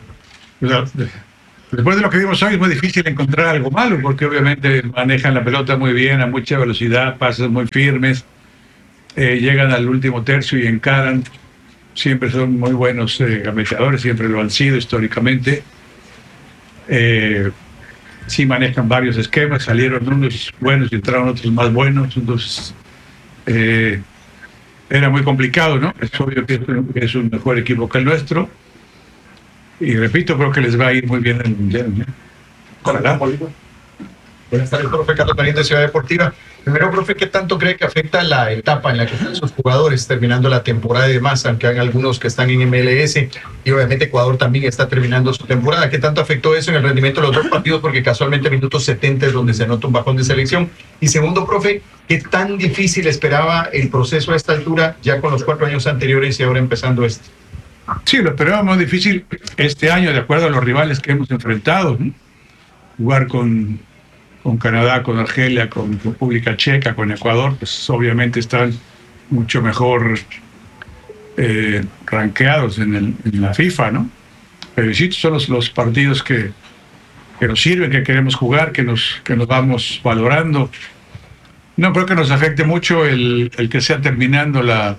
Después de lo que vimos hoy es muy difícil encontrar algo malo, porque obviamente manejan la pelota muy bien, a mucha velocidad, pases muy firmes, eh, llegan al último tercio y encaran. Siempre son muy buenos eh, gambeteadores, siempre lo han sido históricamente. Eh, sí manejan varios esquemas, salieron unos buenos y entraron otros más buenos, entonces eh, era muy complicado, ¿no? Es obvio que es un mejor equipo que el nuestro. Y repito, creo que les va a ir muy bien en el Mundial, ¿no? Ojalá. Buenas tardes, profe. Carlos Marín de Ciudad Deportiva. Primero, profe, ¿qué tanto cree que afecta la etapa en la que están sus jugadores terminando la temporada de más, aunque hay algunos que están en M L S y obviamente Ecuador también está terminando su temporada? ¿Qué tanto afectó eso en el rendimiento de los dos partidos? Porque casualmente minutos setenta es donde se anota un bajón de selección. Y segundo, profe, ¿qué tan difícil esperaba el proceso a esta altura, ya con los cuatro años anteriores y ahora empezando este? Sí, lo esperábamos difícil este año, de acuerdo a los rivales que hemos enfrentado, ¿no? Jugar con, con Canadá, con Argelia, con República Checa, con Ecuador, pues obviamente están mucho mejor eh, rankeados en, el, en la FIFA, ¿no? Pero sí, son los, los partidos que, que nos sirven, que queremos jugar, que nos, que nos vamos valorando. No creo que nos afecte mucho el, el que sea terminando la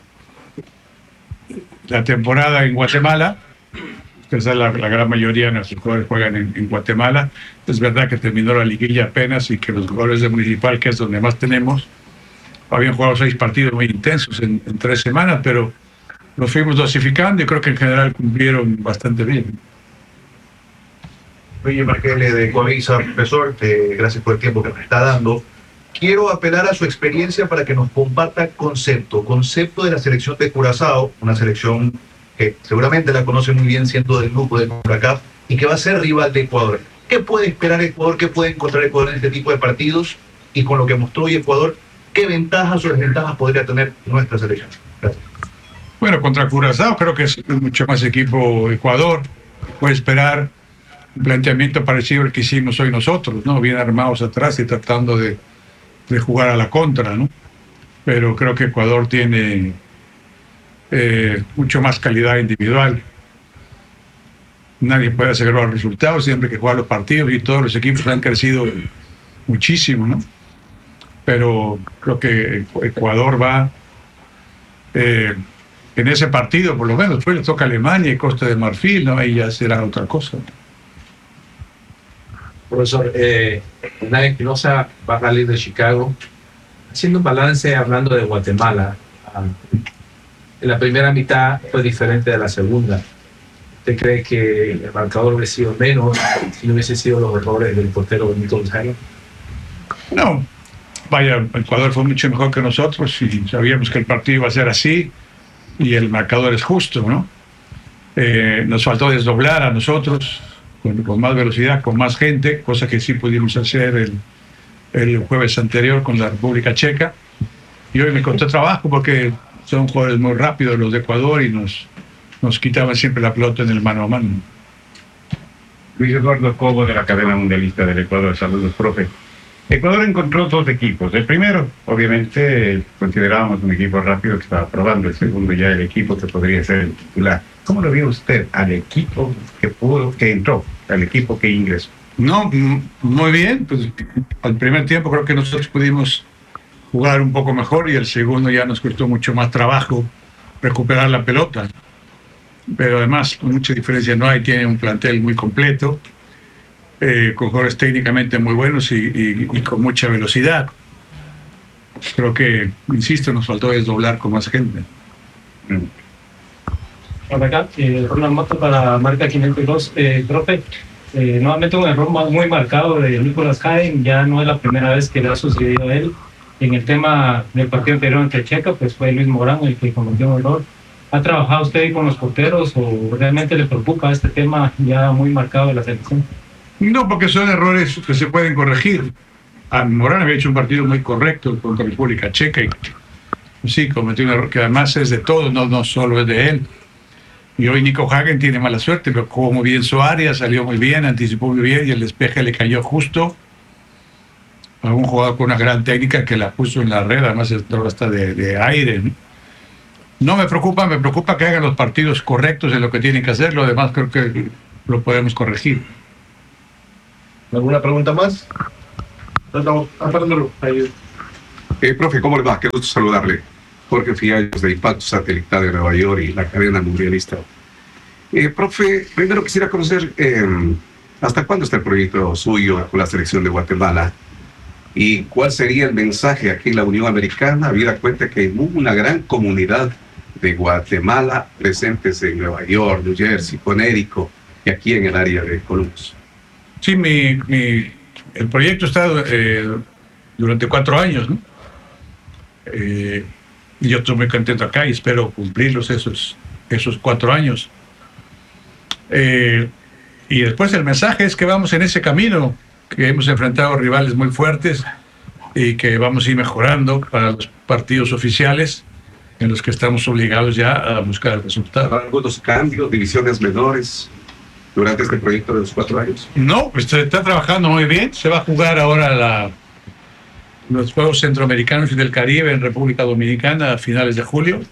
la temporada en Guatemala. Es la, la gran mayoría de nuestros jugadores juegan en, en Guatemala. Es verdad que terminó la liguilla apenas y que los jugadores de Municipal, que es donde más tenemos, habían jugado seis partidos muy intensos en, en tres semanas, pero los fuimos dosificando y creo que en general cumplieron bastante bien. Oye, Marquele de Coavisa, profesor, eh, gracias por el tiempo que me está dando. Quiero apelar a su experiencia para que nos comparta concepto, concepto de la selección de Curazao, una selección que seguramente la conoce muy bien siendo del grupo de CONCACAF y que va a ser rival de Ecuador. ¿Qué puede esperar Ecuador? ¿Qué puede encontrar Ecuador en este tipo de partidos? Y con lo que mostró hoy Ecuador, ¿qué ventajas o desventajas podría tener nuestra selección? Gracias. Bueno, contra Curazao creo que es mucho más equipo Ecuador. Puede esperar un planteamiento parecido al que hicimos hoy nosotros, ¿no? Bien armados atrás y tratando de de jugar a la contra, ¿no? Pero creo que Ecuador tiene eh, mucho más calidad individual. Nadie puede asegurar los resultados, siempre que juega los partidos y todos los equipos han crecido muchísimo, ¿no? Pero creo que Ecuador va eh, en ese partido, por lo menos, después le toca Alemania y Costa de Marfil, ¿no? Ahí ya será otra cosa. Profesor, eh, Hernán Espinosa va a salir de Chicago. Haciendo un balance, hablando de Guatemala, um, en la primera mitad fue diferente de la segunda. ¿Usted cree que el marcador hubiese sido menos si no hubiese sido los errores del portero Benito González? No, vaya, Ecuador fue mucho mejor que nosotros y sabíamos que el partido iba a ser así y el marcador es justo, ¿no? Eh, nos faltó desdoblar a nosotros con, con más velocidad, con más gente, cosa que sí pudimos hacer el, el jueves anterior con la República Checa. Y hoy me costó trabajo porque son jugadores muy rápidos los de Ecuador y nos, nos quitaban siempre la pelota en el mano a mano. Luis Eduardo Cobo, de la cadena mundialista del Ecuador. Saludos, profe. Ecuador encontró dos equipos. El primero, obviamente, considerábamos un equipo rápido que estaba probando. El segundo, ya el equipo que podría ser el titular. ¿Cómo lo vio usted al equipo que pudo, que entró, al equipo que ingresó? No, muy bien. Pues al primer tiempo creo que nosotros pudimos jugar un poco mejor y el segundo ya nos costó mucho más trabajo recuperar la pelota. Pero además, con mucha diferencia no hay, tiene un plantel muy completo, eh, con jugadores técnicamente muy buenos y, y, y con mucha velocidad. Creo que, insisto, nos faltó desdoblar con más gente. Por acá, eh, Ronald Moto para Marca quinientos dos. Eh, profe, eh, nuevamente un error muy marcado de Nicolás Jaén, ya no es la primera vez que le ha sucedido a él. En el tema del partido anterior ante Checa, pues fue Luis Morán el que cometió un error. ¿Ha trabajado usted con los porteros o realmente le preocupa este tema ya muy marcado de la selección? No, porque son errores que se pueden corregir. Ah, Morán había hecho un partido muy correcto contra República Checa y sí, cometió un error que además es de todos, no, no solo es de él. Y hoy Nico Hagen tiene mala suerte, pero jugó muy bien su área, salió muy bien, anticipó muy bien y el despeje le cayó justo a un jugador con una gran técnica que la puso en la red, además entró hasta de, de aire. ¿no? no me preocupa, me preocupa que hagan los partidos correctos en lo que tienen que hacer, lo demás creo que lo podemos corregir. ¿Alguna pregunta más? Eh, profe, ¿cómo le va? Qué gusto saludarle. Jorge Fiallos, de Impacto Satelital de Nueva York y la cadena mundialista. Eh, profe, primero quisiera conocer eh, hasta cuándo está el proyecto suyo con la selección de Guatemala y cuál sería el mensaje aquí en la Unión Americana, habida cuenta que hay una gran comunidad de Guatemala presentes en Nueva York, New Jersey, Connecticut y aquí en el área de Columbus. Sí, mi, mi, el proyecto está eh, durante cuatro años, ¿no? Eh, yo estoy muy contento acá y espero cumplirlos esos, esos cuatro años. Eh, y después el mensaje es que vamos en ese camino, que hemos enfrentado rivales muy fuertes y que vamos a ir mejorando para los partidos oficiales en los que estamos obligados ya a buscar el resultado. ¿Algunos cambios, divisiones menores durante este proyecto de los cuatro años? No, pues se está trabajando muy bien. Se va a jugar ahora la, los Juegos Centroamericanos y del Caribe en República Dominicana a finales de julio.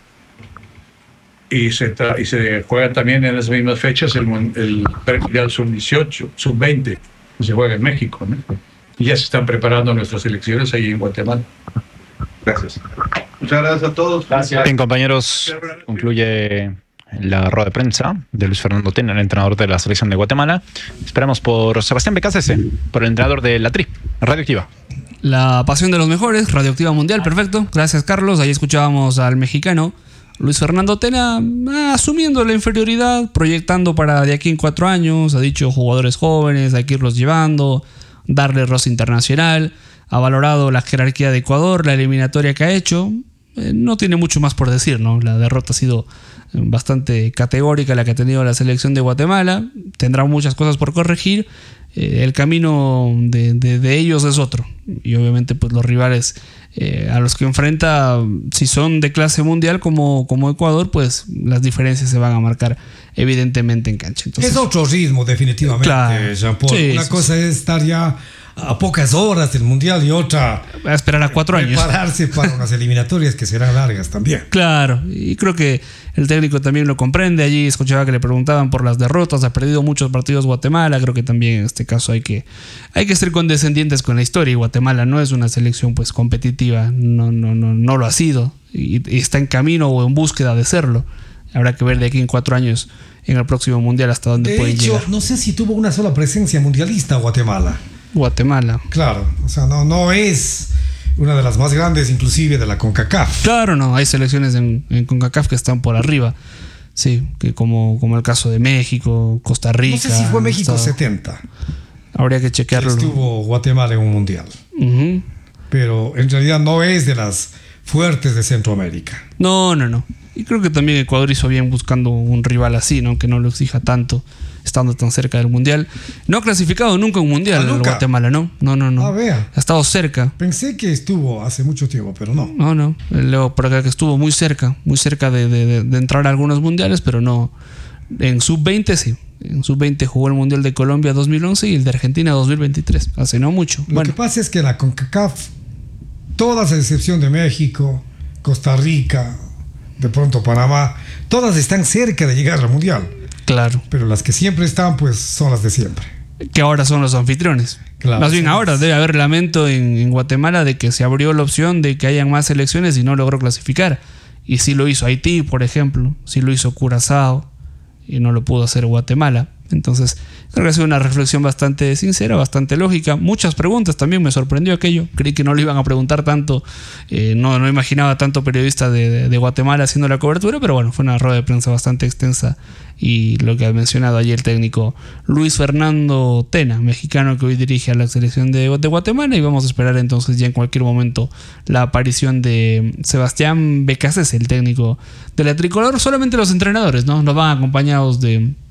Y se, tra- y se juega también en las mismas fechas el, el Mundial sub dieciocho, sub veinte, que se juega en México, ¿no? Y ya se están preparando nuestras elecciones ahí en Guatemala. Gracias. Muchas gracias a todos. Gracias. Bien, compañeros, concluye la rueda de prensa de Luis Fernando Tena, el entrenador de la selección de Guatemala. Esperamos por Sebastián Becasese, por el entrenador de la Tri, Radioactiva. La pasión de los mejores, Radioactiva Mundial, perfecto. Gracias, Carlos. Ahí escuchábamos al mexicano Luis Fernando Tena ah, asumiendo la inferioridad, proyectando para de aquí en cuatro años. Ha dicho jugadores jóvenes, hay que irlos llevando, darle roce internacional. Ha valorado la jerarquía de Ecuador, la eliminatoria que ha hecho. Eh, no tiene mucho más por decir, ¿no? La derrota ha sido bastante categórica la que ha tenido la selección de Guatemala. Tendrá muchas cosas por corregir. Eh, el camino de, de, de ellos es otro. Y obviamente pues los rivales eh, a los que enfrenta, si son de clase mundial como, como Ecuador, pues las diferencias se van a marcar evidentemente en cancha. Entonces, es otro ritmo definitivamente, claro. Jean-Paul. Sí, Una sí, cosa sí. es estar ya a pocas horas del Mundial y otra a esperar a cuatro años. Prepararse para unas eliminatorias que serán largas también. Claro, y creo que el técnico también lo comprende. Allí escuchaba que le preguntaban por las derrotas, ha perdido muchos partidos Guatemala. Creo que también en este caso hay que, hay que ser condescendientes con la historia. Y Guatemala no es una selección pues competitiva, no, no, no, no lo ha sido. Y, y está en camino o en búsqueda de serlo. Habrá que ver de aquí en cuatro años en el próximo Mundial hasta dónde De pueden hecho, llegar. no sé si tuvo una sola presencia mundialista Guatemala. Guatemala. Claro, o sea, no, no es una de las más grandes inclusive de la CONCACAF. Claro, no, hay selecciones en, en CONCACAF que están por arriba. Sí, que como, como el caso de México, Costa Rica. No sé si fue México Estado, setenta. Habría que chequearlo. Estuvo Guatemala en un mundial. Uh-huh. Pero en realidad no es de las fuertes de Centroamérica. No, no, no. Y creo que también Ecuador hizo bien buscando un rival así, ¿no? Que no lo exija tanto, estando tan cerca del mundial. No ha clasificado nunca un mundial ¿Ah, nunca? Guatemala, ¿no? No, no, no. Ah, vea. Ha estado cerca. Pensé que estuvo hace mucho tiempo, pero no. No, no. Leo por acá que estuvo muy cerca, muy cerca de, de, de entrar a algunos mundiales, pero no. En sub veinte sí. En sub veinte jugó el Mundial de Colombia dos mil once y el de Argentina dos mil veintitrés. Hace no mucho. Lo Bueno, que pasa es que la CONCACAF, todas a excepción de México, Costa Rica, de pronto Panamá, todas están cerca de llegar al mundial. Claro. Pero las que siempre están, pues son las de siempre. Que ahora son los anfitriones. Claro, más bien sí. ahora debe haber lamento en, en Guatemala de que se abrió la opción de que hayan más selecciones y no logró clasificar. Y sí lo hizo Haití, por ejemplo. Sí lo hizo Curazao y no lo pudo hacer Guatemala. Entonces, creo que ha sido una reflexión bastante sincera, bastante lógica. Muchas preguntas, también me sorprendió aquello. Creí que no lo iban a preguntar tanto. Eh, no, no imaginaba tanto periodista de, de, de Guatemala haciendo la cobertura, pero bueno, fue una rueda de prensa bastante extensa. Y lo que ha mencionado allí el técnico Luis Fernando Tena, mexicano que hoy dirige a la selección de, de Guatemala. Y vamos a esperar entonces ya en cualquier momento la aparición de Sebastián Becasese, el técnico de la tricolor. Solamente los entrenadores, ¿no? Nos van acompañados de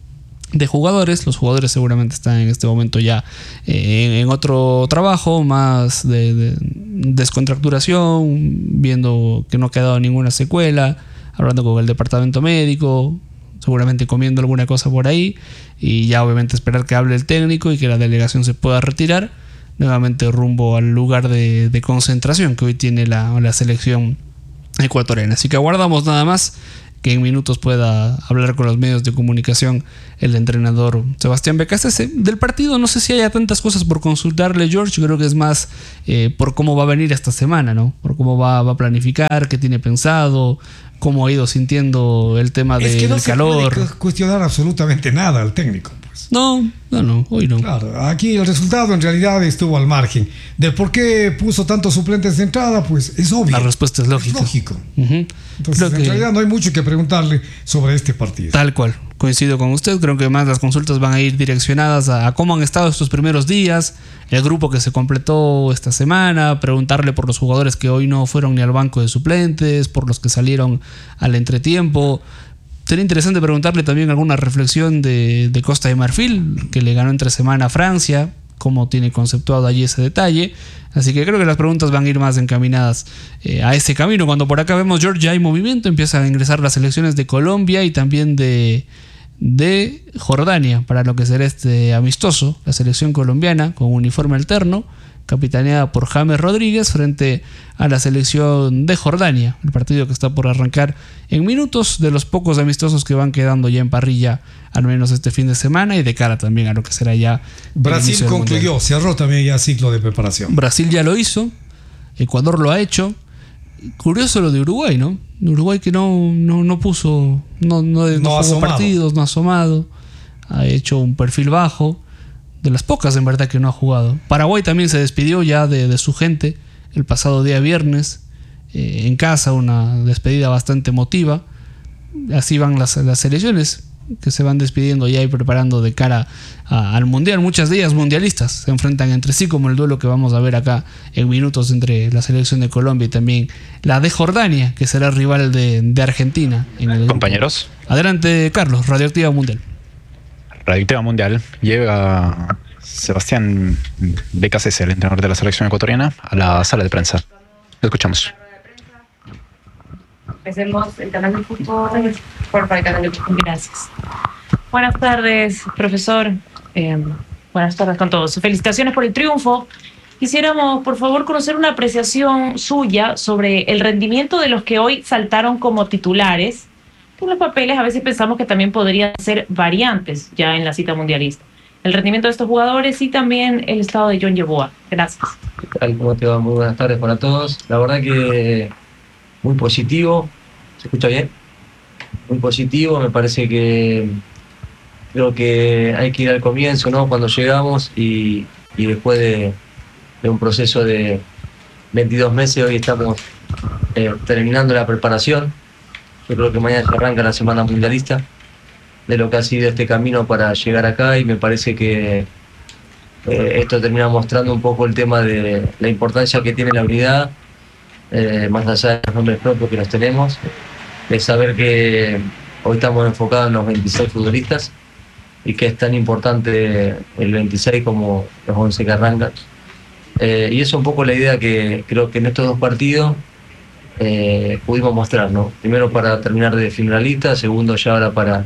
de jugadores. Los jugadores seguramente están en este momento ya eh, en, en otro trabajo más de, de descontracturación, viendo que no ha quedado ninguna secuela, hablando con el departamento médico, seguramente comiendo alguna cosa por ahí, y ya obviamente esperar que hable el técnico y que la delegación se pueda retirar nuevamente rumbo al lugar de, de concentración que hoy tiene la, la selección ecuatoriana. Así que aguardamos nada más que en minutos pueda hablar con los medios de comunicación el entrenador Sebastián Becasese. Del partido no sé si haya tantas cosas por consultarle, George. Yo creo que es más eh, por cómo va a venir esta semana, ¿no? Por cómo va, va a planificar, qué tiene pensado, cómo ha ido sintiendo el tema es de, que no del se calor. puede cuestionar absolutamente nada al técnico. No, no, no, hoy no. Claro, aquí el resultado en realidad estuvo al margen. De por qué puso tantos suplentes de entrada, pues es obvio. La respuesta es lógica. Es lógico. Uh-huh. Entonces, Creo en que realidad no hay mucho que preguntarle sobre este partido. Tal cual, coincido con usted. Creo que más las consultas van a ir direccionadas a, a cómo han estado estos primeros días, el grupo que se completó esta semana, preguntarle por los jugadores que hoy no fueron ni al banco de suplentes, por los que salieron al entretiempo. Sería interesante preguntarle también alguna reflexión de, de Costa de Marfil, que le ganó entre semana a Francia, cómo tiene conceptuado allí ese detalle. Así que creo que las preguntas van a ir más encaminadas eh, a ese camino. Cuando por acá vemos, George, ya hay movimiento, empiezan a ingresar las selecciones de Colombia y también de, de Jordania para lo que será este amistoso, la selección colombiana con uniforme alterno, capitaneada por James Rodríguez frente a la selección de Jordania, el partido que está por arrancar en minutos, de los pocos amistosos que van quedando ya en parrilla, al menos este fin de semana, y de cara también a lo que será ya Brasil concluyó, mundial. Cerró también ya ciclo de preparación. Brasil ya lo hizo, Ecuador lo ha hecho. Curioso lo de Uruguay, ¿no? Uruguay que no, no, no puso, no, no, no, no jugó partidos, no ha asomado, ha hecho un perfil bajo, de las pocas en verdad que no ha jugado. Paraguay también se despidió ya de, de su gente el pasado día viernes, eh, en casa, una despedida bastante emotiva. Así van las, las selecciones que se van despidiendo ya y preparando de cara a, al mundial. Muchas de ellas mundialistas se enfrentan entre sí, como el duelo que vamos a ver acá en minutos entre la selección de Colombia y también la de Jordania, que será rival de, de Argentina en el compañeros. Adelante, Carlos. Radioactiva Mundial. Radioactiva Mundial. Llega Sebastián Becasese, el entrenador de la selección ecuatoriana, a la sala de prensa. Lo escuchamos. Empecemos el canal de fútbol por el canal de fútbol. Gracias. Buenas tardes, profesor. Eh, buenas tardes con todos. Felicitaciones por el triunfo. Quisiéramos, por favor, conocer una apreciación suya sobre el rendimiento de los que hoy saltaron como titulares. En los papeles a veces pensamos que también podrían ser variantes ya en la cita mundialista. El rendimiento de estos jugadores y también el estado de John Yeboah. Gracias. ¿Qué tal? ¿Cómo te va? Muy buenas tardes para todos. La verdad que muy positivo. ¿Se escucha bien? Muy positivo. Me parece que creo que hay que ir al comienzo, ¿no? Cuando llegamos y, y después de, de un proceso de veintidós meses, hoy estamos eh, terminando la preparación. Yo creo que mañana se arranca la semana mundialista de lo que ha sido este camino para llegar acá, y me parece que eh, esto termina mostrando un poco el tema de la importancia que tiene la unidad, eh, más allá de los nombres propios que los tenemos, de saber que hoy estamos enfocados en los veintiséis futbolistas y que es tan importante el veintiséis como los once que arrancan. Eh, y eso es un poco la idea que creo que en estos dos partidos Eh, pudimos mostrar, ¿no? Primero para terminar de definir la lista, segundo ya ahora para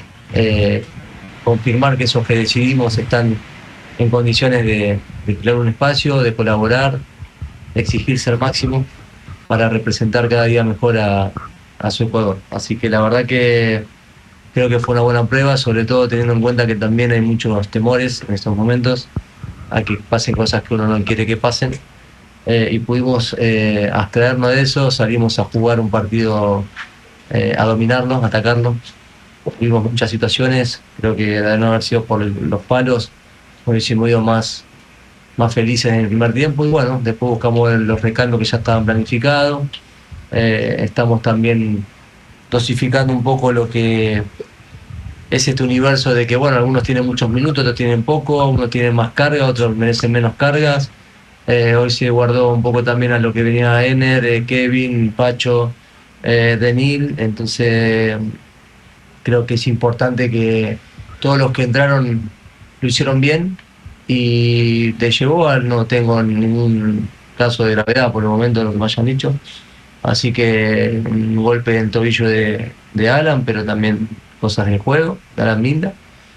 eh, confirmar que esos que decidimos están en condiciones de, de crear un espacio, de colaborar, de exigirse al máximo para representar cada día mejor a, a su Ecuador. Así que la verdad que creo que fue una buena prueba, sobre todo teniendo en cuenta que también hay muchos temores en estos momentos a que pasen cosas que uno no quiere que pasen. Eh, y pudimos eh, abstraernos de eso, salimos a jugar un partido, eh, a dominarlo, a atacarlo. Tuvimos muchas situaciones, creo que de no haber sido por el, los palos, hubiésemos ido más, más felices en el primer tiempo, y bueno, después buscamos los recambios que ya estaban planificados. Eh, estamos también dosificando un poco lo que es este universo de que, bueno, algunos tienen muchos minutos, otros tienen poco, unos tienen más carga, otros merecen menos cargas. Eh, hoy se guardó un poco también a lo que venía Ener, eh, Kevin, Pacho, eh, Denil. Entonces creo que es importante que todos los que entraron lo hicieron bien y de Yeboah no tengo ningún caso de gravedad por el momento de lo que me hayan dicho. Así que un golpe en tobillo de, de Alan, pero también cosas del juego, de Alan Minda.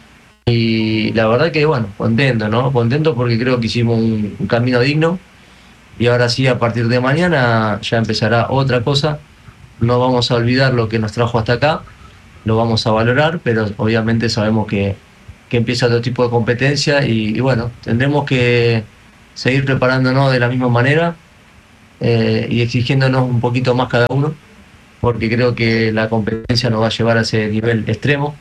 Y la verdad que, bueno, contento, ¿no? Contento porque creo que hicimos un, un camino digno. Y ahora sí, a partir de mañana ya empezará otra cosa. No vamos a olvidar lo que nos trajo hasta acá, lo vamos a valorar, pero obviamente sabemos que, que empieza otro tipo de competencia y, y bueno, tendremos que seguir preparándonos de la misma manera. Eh, y exigiéndonos un poquito más cada uno, porque creo que la competencia nos va a llevar a ese nivel extremo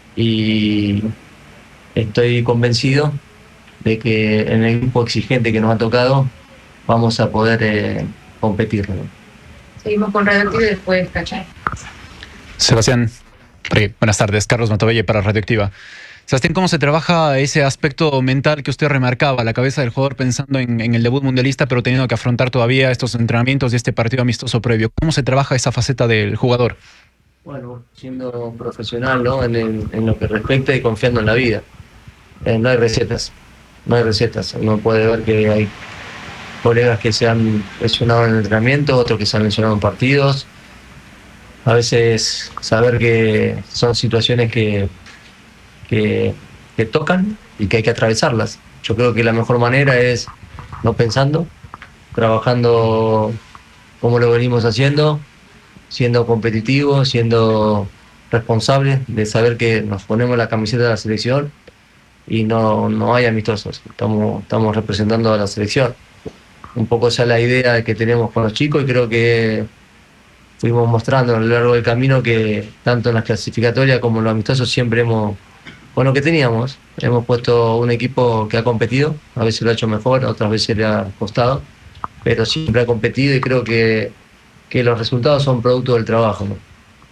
y estoy convencido de que en el grupo exigente que nos ha tocado vamos a poder eh, competir, ¿no? Seguimos con Radioactiva y después Cachai. Sebastián, buenas tardes. Carlos Matobelle para Radioactiva. Sebastián, ¿cómo se trabaja ese aspecto mental que usted remarcaba, la cabeza del jugador pensando en, en el debut mundialista, pero teniendo que afrontar todavía estos entrenamientos y este partido amistoso previo? ¿Cómo se trabaja esa faceta del jugador? Bueno, siendo profesional, ¿no? en, el, en lo que respecta y confiando en la vida. Eh, no hay recetas, no hay recetas. Uno puede ver que hay colegas que se han lesionado en el entrenamiento, otros que se han lesionado en partidos. A veces saber que son situaciones que Que, que tocan y que hay que atravesarlas. Yo creo que la mejor manera es no pensando, trabajando como lo venimos haciendo, siendo competitivos, siendo responsables de saber que nos ponemos la camiseta de la selección y no, no hay amistosos, estamos, estamos representando a la selección. Un poco esa es la idea que tenemos con los chicos y creo que fuimos mostrando a lo largo del camino que tanto en las clasificatorias como en los amistosos siempre hemos, con lo que teníamos, hemos puesto un equipo que ha competido, a veces lo ha hecho mejor, otras veces le ha costado, pero siempre ha competido y creo que, que los resultados son producto del trabajo, ¿no?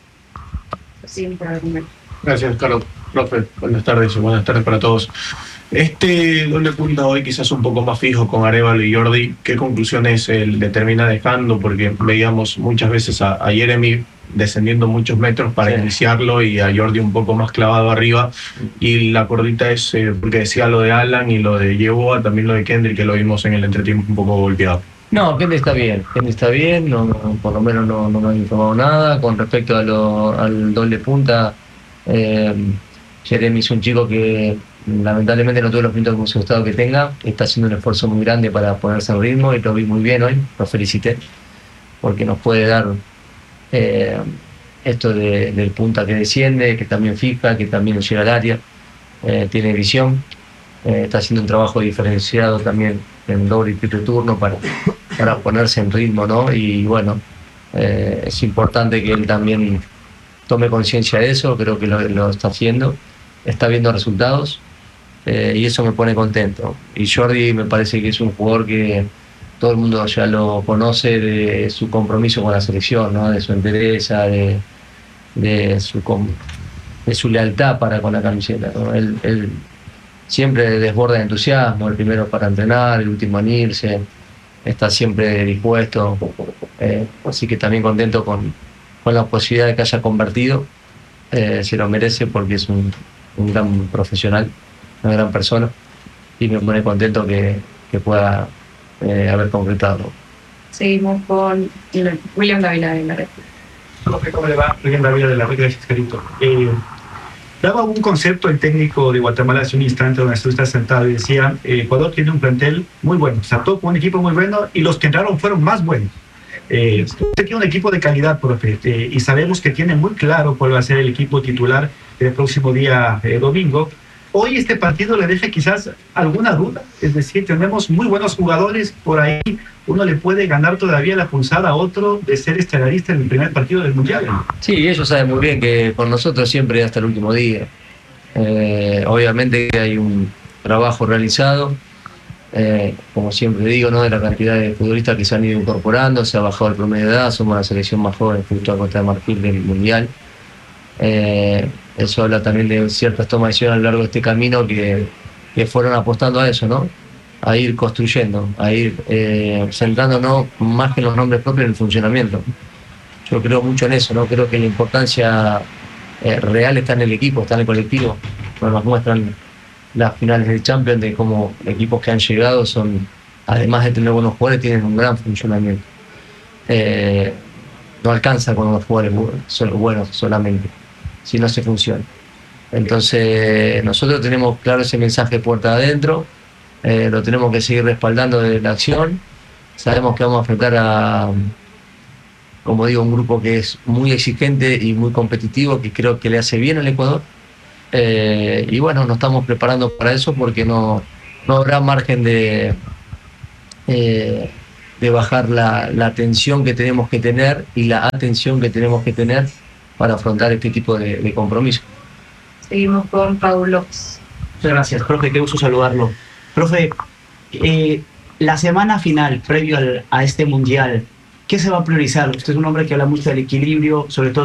Sí, por argumento. Gracias, Carlos. Profe, buenas tardes y buenas tardes para todos. Este doble punta hoy quizás un poco más fijo con Arévalo y Jordi, ¿qué conclusiones él le termina dejando? Porque veíamos muchas veces a, a Jeremy descendiendo muchos metros para sí. iniciarlo y a Jordi un poco más clavado arriba, y la cordita es eh, porque decía lo de Alan y lo de Yeboah, también lo de Kendrick, que lo vimos en el entretiempo un poco golpeado. No, Kendrick está bien, Kendrick está bien, no, no, por lo menos no, no me han informado nada. Con respecto a lo, al doble punta, eh, Jeremy es un chico que lamentablemente no tuvo los minutos que me hubiese gustado que tenga, está haciendo un esfuerzo muy grande para ponerse al ritmo y lo vi muy bien hoy, lo felicité, porque nos puede dar eh, esto de, del punta que desciende, que también fija, que también llega al área, eh, tiene visión, eh, está haciendo un trabajo diferenciado también en doble y triple turno para, para ponerse en ritmo, ¿no? Y bueno, eh, es importante que él también tome conciencia de eso, creo que lo, lo está haciendo, está viendo resultados. Eh, y eso me pone contento. Y Jordi me parece que es un jugador que todo el mundo ya lo conoce de su compromiso con la selección, ¿no? De su entereza, de, de, su, de su lealtad para con la camiseta, ¿no? Él, él siempre desborda de entusiasmo, el primero para entrenar, el último en irse, está siempre dispuesto. Eh, así que también contento con, con la posibilidad de que haya convertido. Eh, se lo merece porque es un, un gran profesional, una gran persona, y me pone contento que, que pueda eh, haber concretado. Seguimos con William Dávila de la Red. ¿Cómo le va? William Dávila de la Red, gracias, Carito. Eh, daba un concepto el técnico de Guatemala hace un instante donde usted está sentado y decía, eh, Ecuador tiene un plantel muy bueno, se ató con un equipo muy bueno y los que entraron fueron más buenos. Eh, usted tiene un equipo de calidad, profe, eh, y sabemos que tiene muy claro cuál va a ser el equipo titular el próximo día eh, domingo. Hoy este partido le deja quizás alguna duda, es decir, tenemos muy buenos jugadores, por ahí uno le puede ganar todavía la pulsada a otro de ser estelarista en el primer partido del Mundial. Sí, ellos saben muy bien que con nosotros siempre hasta el último día. Eh, obviamente que hay un trabajo realizado, eh, como siempre digo, ¿no? De la cantidad de futbolistas que se han ido incorporando, se ha bajado el promedio de edad, somos la selección más joven junto a Costa de Marfil del Mundial. Eh, eso habla también de ciertas tomas de decisión a lo largo de este camino que, que fueron apostando a eso, ¿no? A ir construyendo, a ir eh, centrándonos más que en los nombres propios en el funcionamiento. Yo creo mucho en eso, ¿no? Creo que la importancia eh, real está en el equipo, está en el colectivo. bueno, nos muestran las finales del Champions de cómo equipos que han llegado son, además de tener buenos jugadores, tienen un gran funcionamiento. Eh, no alcanza con los jugadores son buenos solamente, si no se funciona. Entonces nosotros tenemos claro ese mensaje puerta adentro, eh, lo tenemos que seguir respaldando desde la acción. Sabemos que vamos a enfrentar a, como digo, un grupo que es muy exigente y muy competitivo, que creo que le hace bien al Ecuador. Eh, y bueno, nos estamos preparando para eso porque no, no habrá margen de, eh, de bajar la, la tensión que tenemos que tener y la atención que tenemos que tener para afrontar este tipo de, de compromiso. Seguimos con Paul López. Muchas gracias, profe, qué gusto saludarlo. Profe, eh, la semana final, previo al, a este mundial, ¿qué se va a priorizar? Usted es un hombre que habla mucho del equilibrio, sobre todo